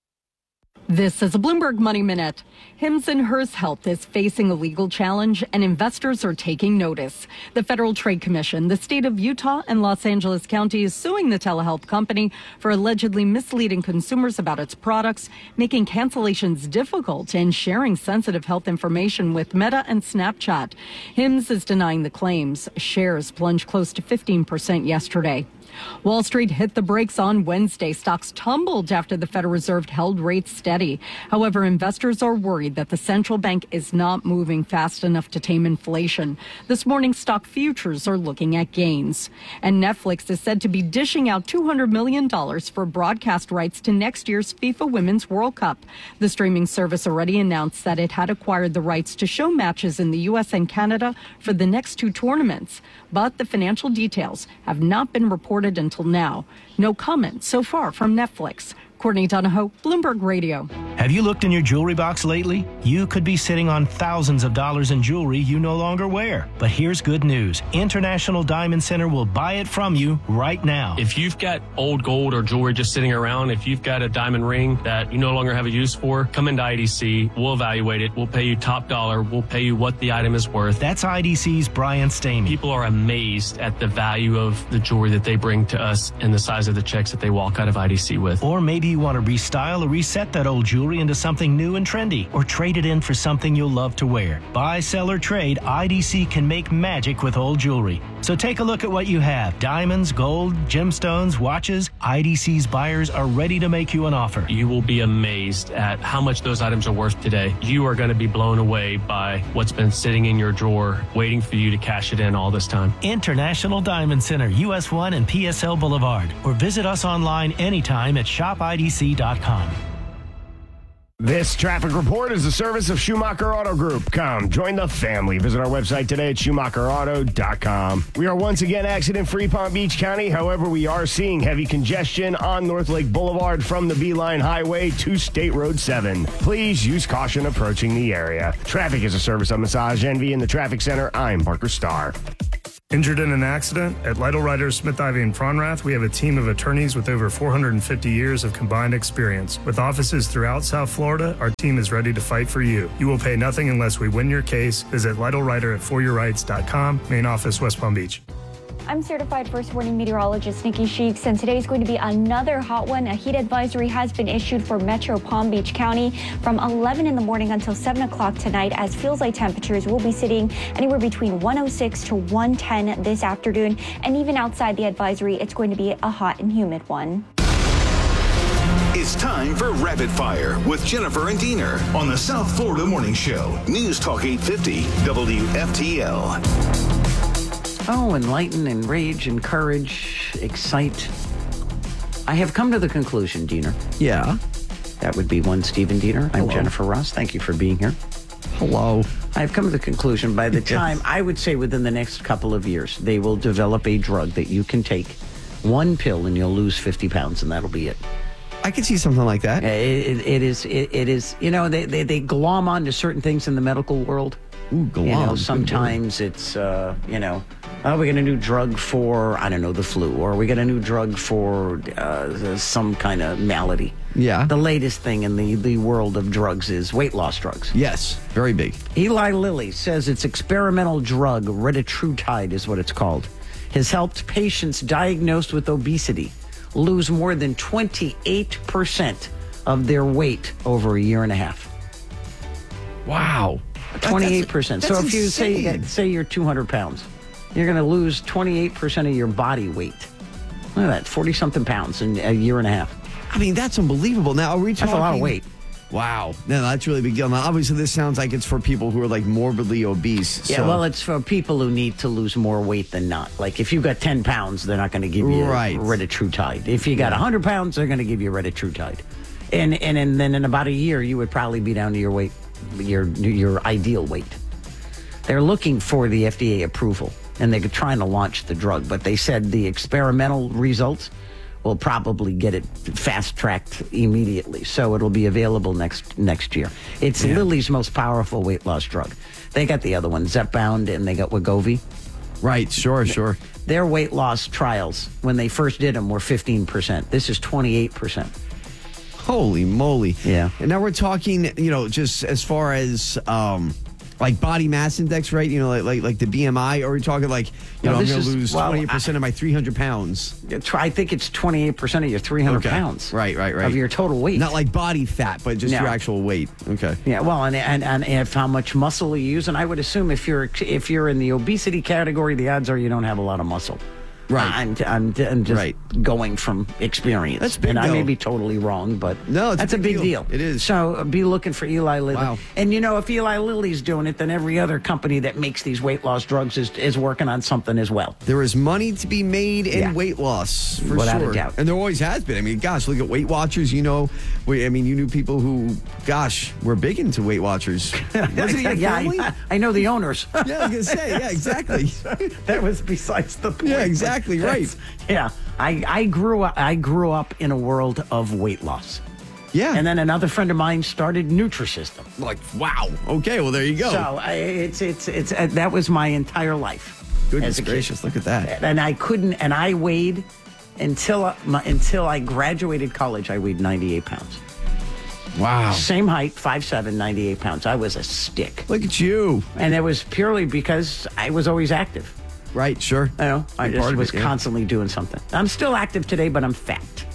This is a Bloomberg Money Minute. Hims and Hers Health is facing a legal challenge, and investors are taking notice. The Federal Trade Commission, the state of Utah, and Los Angeles County is suing the telehealth company for allegedly misleading consumers about its products, making cancellations difficult, and sharing sensitive health information with Meta and Snapchat. Hims is denying the claims. Shares plunged close to fifteen percent yesterday. Wall Street hit the brakes on Wednesday. Stocks tumbled after the Federal Reserve held rates steady. However, investors are worried that the central bank is not moving fast enough to tame inflation. This morning, stock futures are looking at gains. And Netflix is said to be dishing out two hundred million dollars for broadcast rights to next year's FIFA Women's World Cup. The streaming service already announced that it had acquired the rights to show matches in the U S and Canada for the next two tournaments. But the financial details have not been reported until now. No comment so far from Netflix. Courtney Donahoe, Bloomberg Radio. Have you looked in your jewelry box lately? You could be sitting on thousands of dollars in jewelry you no longer wear. But here's good news. International Diamond Center will buy it from you right now. If you've got old gold or jewelry just sitting around, if you've got a diamond ring that you no longer have a use for, come into I D C. We'll evaluate it. We'll pay you top dollar. We'll pay you what the item is worth. That's I D C's Brian Stamey. People are amazed at the value of the jewelry that they bring to us and the size of the checks that they walk out of I D C with. Or maybe you want to restyle or reset that old jewelry into something new and trendy, or trade it in for something you'll love to wear. Buy, sell, or trade, I D C can make magic with old jewelry. So take a look at what you have. Diamonds, gold, gemstones, watches. I D C's buyers are ready to make you an offer. You will be amazed at how much those items are worth today. You are going to be blown away by what's been sitting in your drawer, waiting for you to cash it in all this time. International Diamond Center, U S one and P S L Boulevard. Or visit us online anytime at shop I D C dot com. This traffic report is a service of Schumacher Auto Group. Come, join the family. Visit our website today at Schumacher Auto dot com. We are once again accident-free Palm Beach County. However, we are seeing heavy congestion on North Lake Boulevard from the Beeline Highway to State Road seven. Please use caution approaching the area. Traffic is a service of Massage Envy in the Traffic Center. I'm Parker Starr. Injured in an accident? At Lytle Writers, Smith, Ivy, and Fronrath, we have a team of attorneys with over four hundred fifty years of combined experience. With offices throughout South Florida, our team is ready to fight for you. You will pay nothing unless we win your case. Visit Lytle Writer at for your rights dot com, main office, West Palm Beach. I'm certified first warning meteorologist Nikki Sheeks, and today is going to be another hot one. A heat advisory has been issued for Metro Palm Beach County from eleven in the morning until seven o'clock tonight, as feels like temperatures will be sitting anywhere between one oh six to one ten this afternoon. And even outside the advisory, it's going to be a hot and humid one. It's time for Rapid Fire with Jennifer and Diener on the South Florida Morning Show. News Talk eight fifty W F T L. Oh, enlighten, enrage, encourage, excite. I have come to the conclusion, Diener. Yeah. That would be one Stephen Diener. I'm Hello. Jennifer Ross. Thank you for being here. Hello. I have come to the conclusion by the time, I would say within the next couple of years, they will develop a drug that you can take one pill and you'll lose fifty pounds, and that'll be it. I could see something like that. It, it, it is, it, it is, you know, they, they, they glom onto certain things in the medical world. Ooh, glom. You know, sometimes it's, uh, you know, oh, we got a new drug for, I don't know, the flu, or we got a new drug for uh, some kind of malady. Yeah. The latest thing in the, the world of drugs is weight loss drugs. Yes, very big. Eli Lilly says its experimental drug, retatrutide is what it's called, has helped patients diagnosed with obesity lose more than twenty-eight percent of their weight over a year and a half. Wow. twenty-eight percent. That's, so that's if you say, insane. say you're two hundred pounds, you're going to lose twenty-eight percent of your body weight. Look at that, forty-something pounds in a year and a half. I mean, that's unbelievable. Now, are we talking... That's a lot of weight. Wow. No, that's really a big deal. Now, obviously, this sounds like it's for people who are, like, morbidly obese. Yeah, so. well, it's for people who need to lose more weight than not. Like, if you've got ten pounds, they're not going to give you right. retatrutide. If you got one hundred pounds, they're going to give you retatrutide. And, and and then in about a year, you would probably be down to your weight, your your ideal weight. They're looking for the F D A approval, and they're trying to launch the drug. But they said the experimental results will probably get it fast-tracked immediately. So it'll be available next next year. It's yeah. Lilly's most powerful weight loss drug. They got the other one, Zepbound, and they got Wegovy. Right, sure, sure. Their weight loss trials, when they first did them, were fifteen percent. This is twenty-eight percent. Holy moly. Yeah. And now we're talking, you know, just as far as... Um, like body mass index, right? You know, like like, like the B M I, or are we talking like, you no, know, I'm going to is, lose well, twenty percent of my three hundred pounds? I think it's twenty-eight percent of your three hundred okay. pounds. Right, right, right. Of your total weight. Not like body fat, but just no. your actual weight. Okay. Yeah, well, and, and and if how much muscle you use, and I would assume if you're if you're in the obesity category, the odds are you don't have a lot of muscle. Right. I'm, I'm, I'm just right. going from experience. That's big, and I though. may be totally wrong, but no, it's that's a big, a big deal. deal. It is. So uh, be looking for Eli Lilly. Wow. And you know, if Eli Lilly's doing it, then every other company that makes these weight loss drugs is, is working on something as well. There is money to be made in Yeah. weight loss, for Without sure. a doubt. And there always has been. I mean, gosh, look at Weight Watchers. You know, we, I mean, you knew people who, gosh, were big into Weight Watchers. Wasn't it your yeah, family? I, I know the owners. Yeah, I was going to say, yeah, exactly. That was besides the point. Yeah, exactly, but right. that's- Yeah, I, I grew up. I grew up in a world of weight loss. Yeah, and then another friend of mine started Nutrisystem. Like, wow. Okay, well, there you go. So I, it's it's it's uh, that was my entire life. Goodness as a kid. gracious, look at that. And I couldn't. And I weighed until I, my, until I graduated college. I weighed ninety-eight pounds. Wow. Same height, five seven, ninety-eight pounds. I was a stick. Look at you. And it was purely because I was always active. Right, sure. You know, I You're just part of was it, yeah. constantly doing something. I'm still active today, but I'm fat.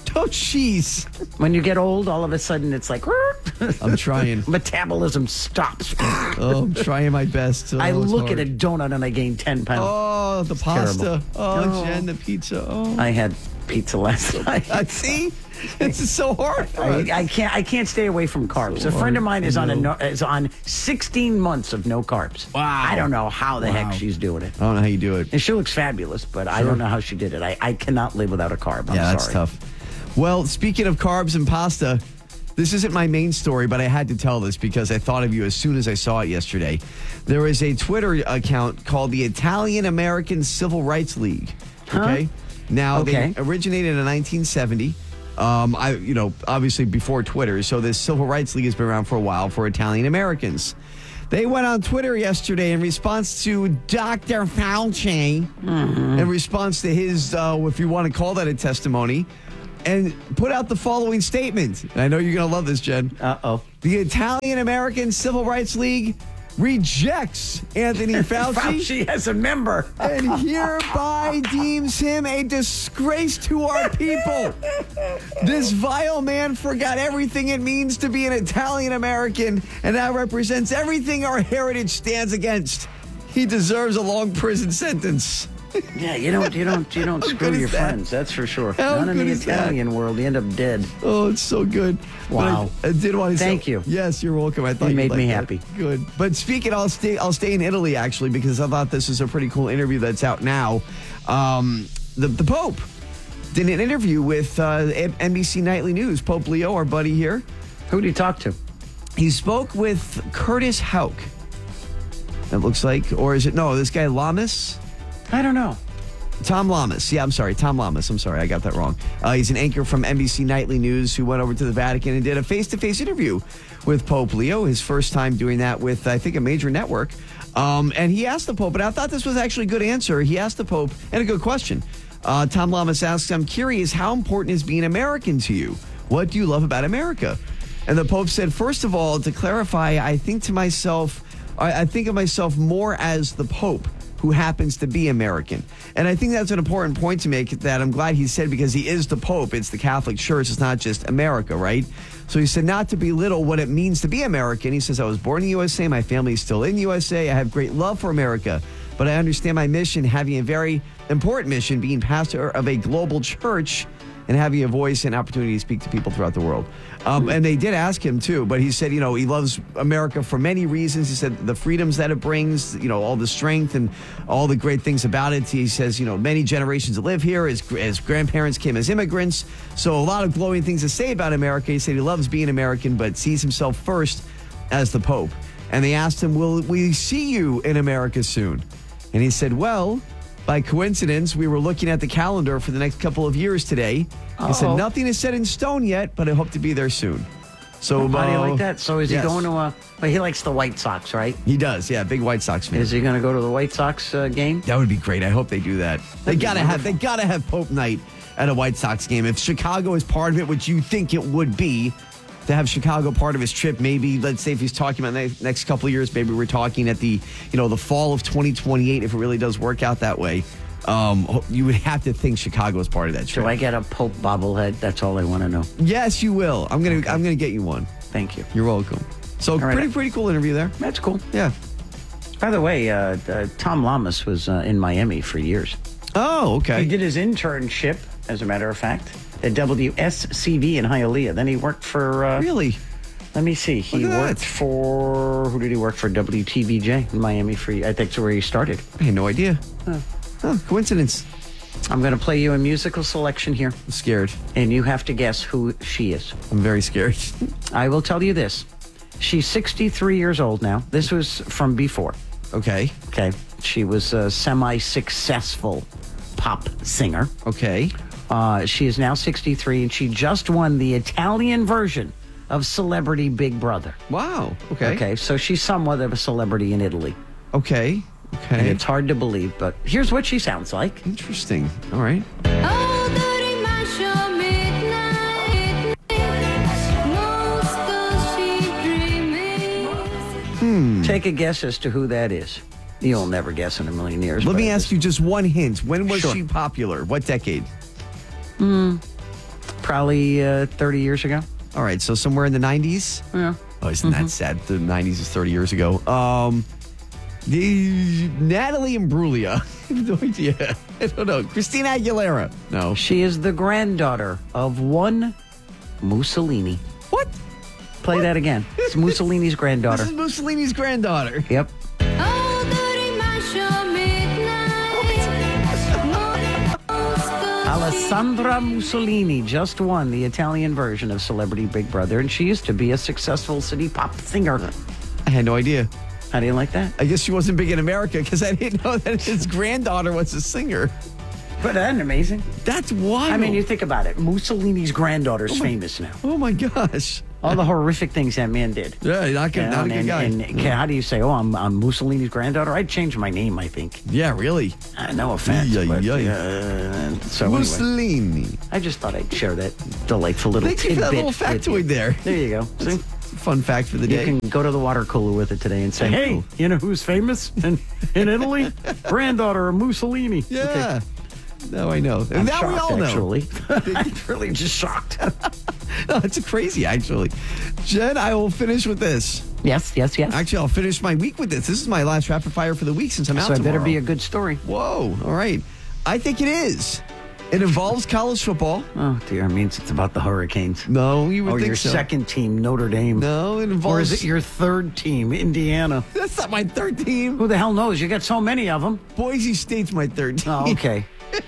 Oh, jeez. When you get old, all of a sudden it's like, I'm trying. Metabolism stops. Oh, I'm trying my best. Oh, I it's look hard. at a donut and I gain ten pounds. Oh, the It's pasta. terrible. Oh, Jen, the pizza. Oh. I had pizza last night. I see. It's so hard for us. I, I can't. I can't stay away from carbs. So a friend of hard. mine is I on a know. no, is on sixteen months of no carbs. Wow. I don't know how the Wow. heck she's doing it. I don't know how you do it. And she looks fabulous, but I Sure. don't know how she did it. I, I cannot live without a carb. I'm yeah, that's sorry. tough. Well, speaking of carbs and pasta, this isn't my main story, but I had to tell this because I thought of you as soon as I saw it yesterday. There is a Twitter account called the Italian American Civil Rights League. Okay. Huh? Now, Okay. they originated in nineteen seventy. Um, I, you know, obviously before Twitter. So this Civil Rights League has been around for a while for Italian Americans. They went on Twitter yesterday in response to Doctor Fauci, Mm-hmm. in response to his, uh, if you want to call that a testimony, and put out the following statement. And I know you're going to love this, Jen. Uh-oh. The Italian American Civil Rights League rejects Anthony Fauci, Fauci as a member. and hereby deems him a disgrace to our people. This vile man forgot everything it means to be an Italian American and now represents everything our heritage stands against. He deserves a long prison sentence. Yeah, you don't, you don't, you don't How screw good is your that? friends. That's for sure. How Not in good the is that? Italian world. You end up dead. Oh, it's so good. But Wow. I, I did want to say Thank you. Yes, you're welcome. I thought You you'd made like me that. happy. Good. But speaking, I'll stay. I'll stay in Italy actually because I thought this is a pretty cool interview that's out now. Um, the the Pope did an interview with uh, N B C Nightly News. Pope Leo, our buddy here. Who did he talk to? He spoke with Curtis Houck. It looks like, or is it no? This guy Lamas. I don't know. Tom Lamas. Yeah, I'm sorry. Tom Lamas. I'm sorry. I got that wrong. Uh, he's an anchor from N B C Nightly News who went over to the Vatican and did a face-to-face interview with Pope Leo. His first time doing that with, I think, a major network. Um, and he asked the Pope, and I thought this was actually a good answer. He asked the Pope, and a good question. Uh, Tom Lamas asks, I'm curious, how important is being American to you? What do you love about America? And the Pope said, first of all, to clarify, I think to myself, I, I think of myself more as the Pope who happens to be American. And I think that's an important point to make that I'm glad he said because he is the Pope. It's the Catholic Church. It's not just America, right? So he said not to belittle what it means to be American. He says, I was born in the U S A. My family is still in the U S A. I have great love for America. But I understand my mission, having a very important mission, being pastor of a global church and having a voice and opportunity to speak to people throughout the world. Um, and they did ask him too, but he said, you know, he loves America for many reasons. He said the freedoms that it brings, you know, all the strength and all the great things about it. He says, you know, many generations that live here, his, his grandparents came as immigrants. So a lot of glowing things to say about America. He said he loves being American, but sees himself first as the Pope. And they asked him, will we see you in America soon? And he said, well, by coincidence, we were looking at the calendar for the next couple of years today. He said, Uh-oh. nothing is set in stone yet, but I hope to be there soon. So, How do you uh, like that? So is yes. he going to a... Well, he likes the White Sox, right? He does, yeah, big White Sox fan. Is he going to go to the White Sox uh, game? That would be great. I hope they do that. They That'd be gotta have they gotta have Pope Night at a White Sox game. If Chicago is part of it, which you think it would be, to have Chicago part of his trip, maybe let's say if he's talking about the next couple of years, maybe we're talking at the you know the fall of twenty twenty-eight if it really does work out that way. Um, you would have to think Chicago is part of that trip. Do I get a Pope bobblehead? That's all I want to know. Yes, you will. I'm gonna I'm gonna get you one. Thank you. You're welcome. So All right. pretty pretty cool interview there. That's cool. Yeah. By the way, uh, uh, Tom Lamas was uh, in Miami for years. Oh, okay. He did his internship, as a matter of fact, at W S C V in Hialeah. Then he worked for... Uh, really? Let me see. He Look at worked that. for... Who did he work for? W T V J in Miami for... I think that's where he started. I had no idea. Huh. Oh, coincidence. I'm going to play you a musical selection here. I'm scared. And you have to guess who she is. I'm very scared. I will tell you this. She's sixty-three years old now. This was from before. Okay. Okay. She was a semi-successful pop singer. Okay. Uh, she is now sixty-three, and she just won the Italian version of Celebrity Big Brother. Wow. Okay. Okay, so she's somewhat of a celebrity in Italy. Okay. And Okay. it's hard to believe, but here's what she sounds like. Interesting. All right. Hmm. Take a guess as to who that is. You'll never guess in a million years. Let but me it ask you just one hint. When was Sure. she popular? What decade? Mm, Probably uh, thirty years ago. All right, so somewhere in the nineties? Yeah. Oh, isn't Mhm. that sad? The nineties is thirty years ago. Um, the Natalie Imbruglia. I have no idea. I don't know. Christina Aguilera. No. She is the granddaughter of one Mussolini. What? Play what? that again. It's Mussolini's granddaughter. This is Mussolini's granddaughter. Yep. Alessandra Mussolini just won the Italian version of Celebrity Big Brother, and she used to be a successful city pop singer. I had no idea. How do you like that? I guess she wasn't big in America because I didn't know that his granddaughter was a singer. But isn't amazing? That's wild. I mean, you think about it. Mussolini's granddaughter's oh my, famous now. Oh my gosh. All the horrific things that man did. Yeah, not, good, You know, not a good and, guy. And, and how do you say, oh, I'm, I'm Mussolini's granddaughter? I'd change my name, I think. Yeah, really? Uh, no offense. Yeah, but, yeah. Uh, so Mussolini. Anyway, I just thought I'd share that delightful little Thank you for that tidbit little with factoid you. there. There you go. See? Fun fact for the You day. can go to the water cooler with it today and say, Thank hey, you. you know who's famous in, in Italy? Granddaughter of Mussolini. Yeah. Okay. Now I know. I'm now shocked, we all know. actually. I'm really just shocked. No, it's crazy, actually. Jen, I will finish with this. Yes, yes, yes. Actually, I'll finish my week with this. This is my last rapid fire for the week since I'm out So it better tomorrow. be a good story. Whoa. All right. I think it is. It involves college football. Oh, dear. It means it's about the Hurricanes. No, you would Or think your so. second team, Notre Dame. No, it involves... Or is it your third team, Indiana? That's not my third team. Who the hell knows? You got so many of them. Boise State's my third team. Oh, okay.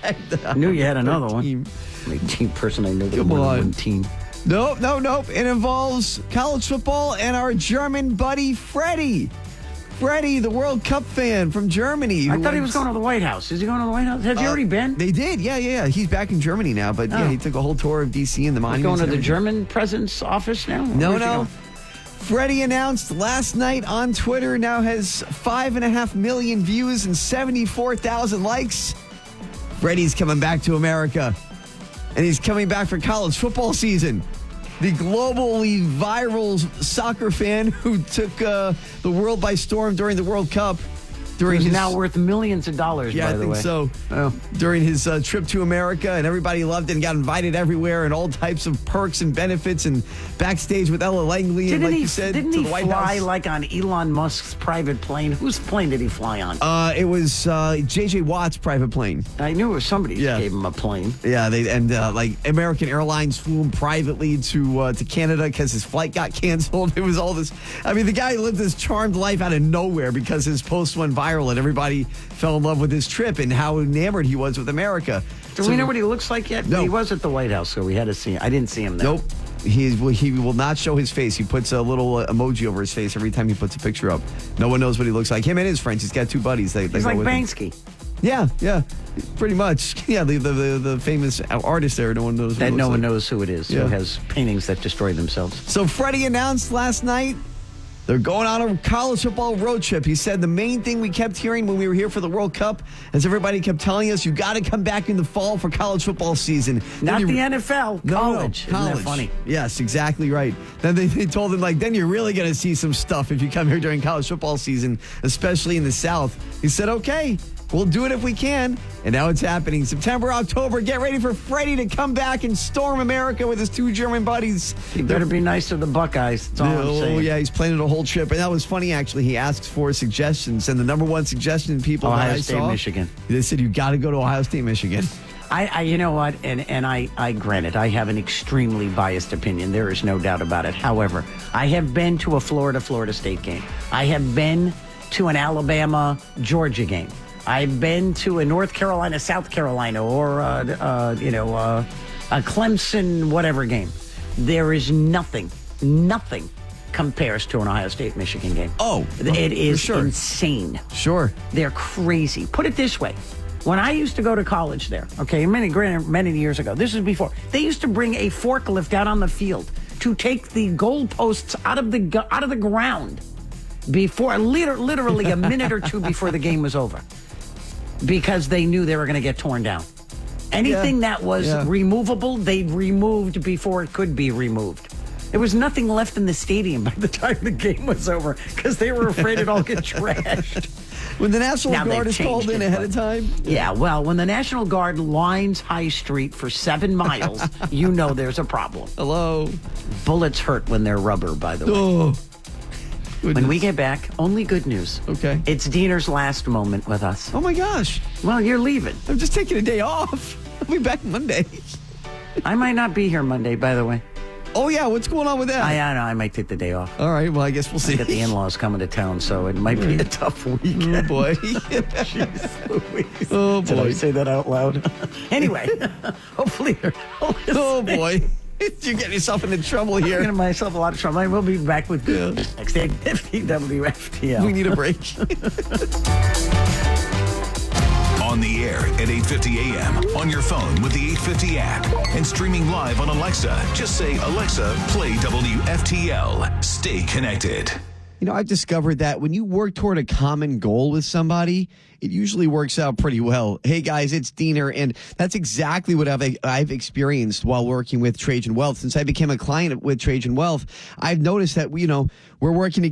I knew you had another one. Team. My team person, I know the Come more than on. one team. Nope, no, nope. It involves college football and our German buddy, Freddie. Freddie, the World Cup fan from Germany. I who thought he went- was going to the White House. Is he going to the White House? Has he Uh, already been? They did, yeah, yeah. He's back in Germany now, but yeah, Oh. he took a whole tour of D C and the He's monuments. going to and the everything. German president's office now? No, Where's he no. going? Freddie announced last night on Twitter now has five and a half million views and seventy-four thousand likes. Freddie's coming back to America, and he's coming back for college football season. The globally viral soccer fan who took uh, the world by storm during the World Cup. During He's his, now worth millions of dollars, yeah, by I the think way. so. Oh. During his uh, trip to America, and everybody loved it and got invited everywhere, and all types of perks and benefits, and backstage with Ella Langley, Didn't and like he, you said, didn't to he the White fly House. like on Elon Musk's private plane? Whose plane did he fly on? Uh, it was uh, J J Watt's private plane. I knew it was somebody Yeah. gave him a plane. Yeah, they and uh, like American Airlines flew him privately to uh, to Canada because his flight got canceled. It was all this. I mean, the guy lived this charmed life out of nowhere because his post went viral and everybody fell in love with his trip and how enamored he was with America. Do So- we know what he looks like yet? No. He was at the White House, so we had to see him. I didn't see him there. Nope. He is, he will not show his face. He puts a little uh, emoji over his face every time he puts a picture up. No one knows what he looks like. Him and his friends. He's got two buddies. They, they He's go like with him. Banksy. Yeah, yeah, pretty much. Yeah, the the, the, the famous artist there. No one knows. That who no looks one like. knows who it is, Yeah. who has paintings that destroy themselves. So Freddie announced last night they're going on a college football road trip. He said the main thing we kept hearing when we were here for the World Cup, as everybody kept telling us, you got to come back in the fall for college football season. Not Then the you- N F L, No, no, college. Isn't college. that funny? Yes, exactly right. Then they, they told him, like, then you're really going to see some stuff if you come here during college football season, especially in the South. He said, okay, we'll do it if we can. And now it's happening. September, October, get ready for Freddie to come back and storm America with his two German buddies. He better be nice to the Buckeyes. That's all I'm Oh, saying. yeah, he's planning a whole trip. And that was funny, actually. He asked for suggestions. And the number one suggestion people that Ohio I State, saw, Michigan. They said, you got to go to Ohio State, Michigan. I, I, you know what, and and I, I grant it, I have an extremely biased opinion. There is no doubt about it. However, I have been to a Florida Florida State game. I have been to an Alabama Georgia game. I've been to a North Carolina South Carolina or uh, uh, you know uh, a Clemson whatever game. There is nothing, nothing compares to an Ohio State Michigan game. Oh, it is for sure. insane. Sure. They're crazy. Put it this way. When I used to go to college there, okay, many many years ago, this is before, they used to bring a forklift out on the field to take the goalposts out of the gu- out of the ground before, liter- literally a minute or two before the game was over, because they knew they were going to get torn down. Anything Yeah, that was yeah. removable, they removed before it could be removed. There was nothing left in the stadium by the time the game was over because they were afraid it'd all get trashed. When the National Now Guard they've is called changed in it, ahead but- of time? Yeah, well, when the National Guard lines High Street for seven miles, you know there's a problem. Hello. Bullets hurt when they're rubber, by the way. Oh. When we get back, only good news. Okay. It's Diener's last moment with us. Oh, my gosh. Well, you're leaving. I'm just taking a day off. I'll be back Monday. I might not be here Monday, by the way. Oh, yeah. What's going on with that? I, I know. I might take the day off. All right. Well, I guess we'll see. I got the in-laws coming to town, so it might be a tough weekend. Oh, boy. Jeez Louise. Oh, Did I boy. say that out loud? Anyway, hopefully they're... Oh, boy. You're getting yourself into trouble I'm here. getting myself a lot of trouble. I will be back with good news next eight fifty W F T L. We need a break. On the air at eight fifty a.m. on your phone with the eight fifty app and streaming live on Alexa. Just say, Alexa, play W F T L. Stay connected. You know, I've discovered that when you work toward a common goal with somebody, it usually works out pretty well. Hey, guys, it's Diener, and that's exactly what I've, I've experienced while working with Trajan Wealth. Since I became a client with Trajan Wealth, I've noticed that, you know, we're working together.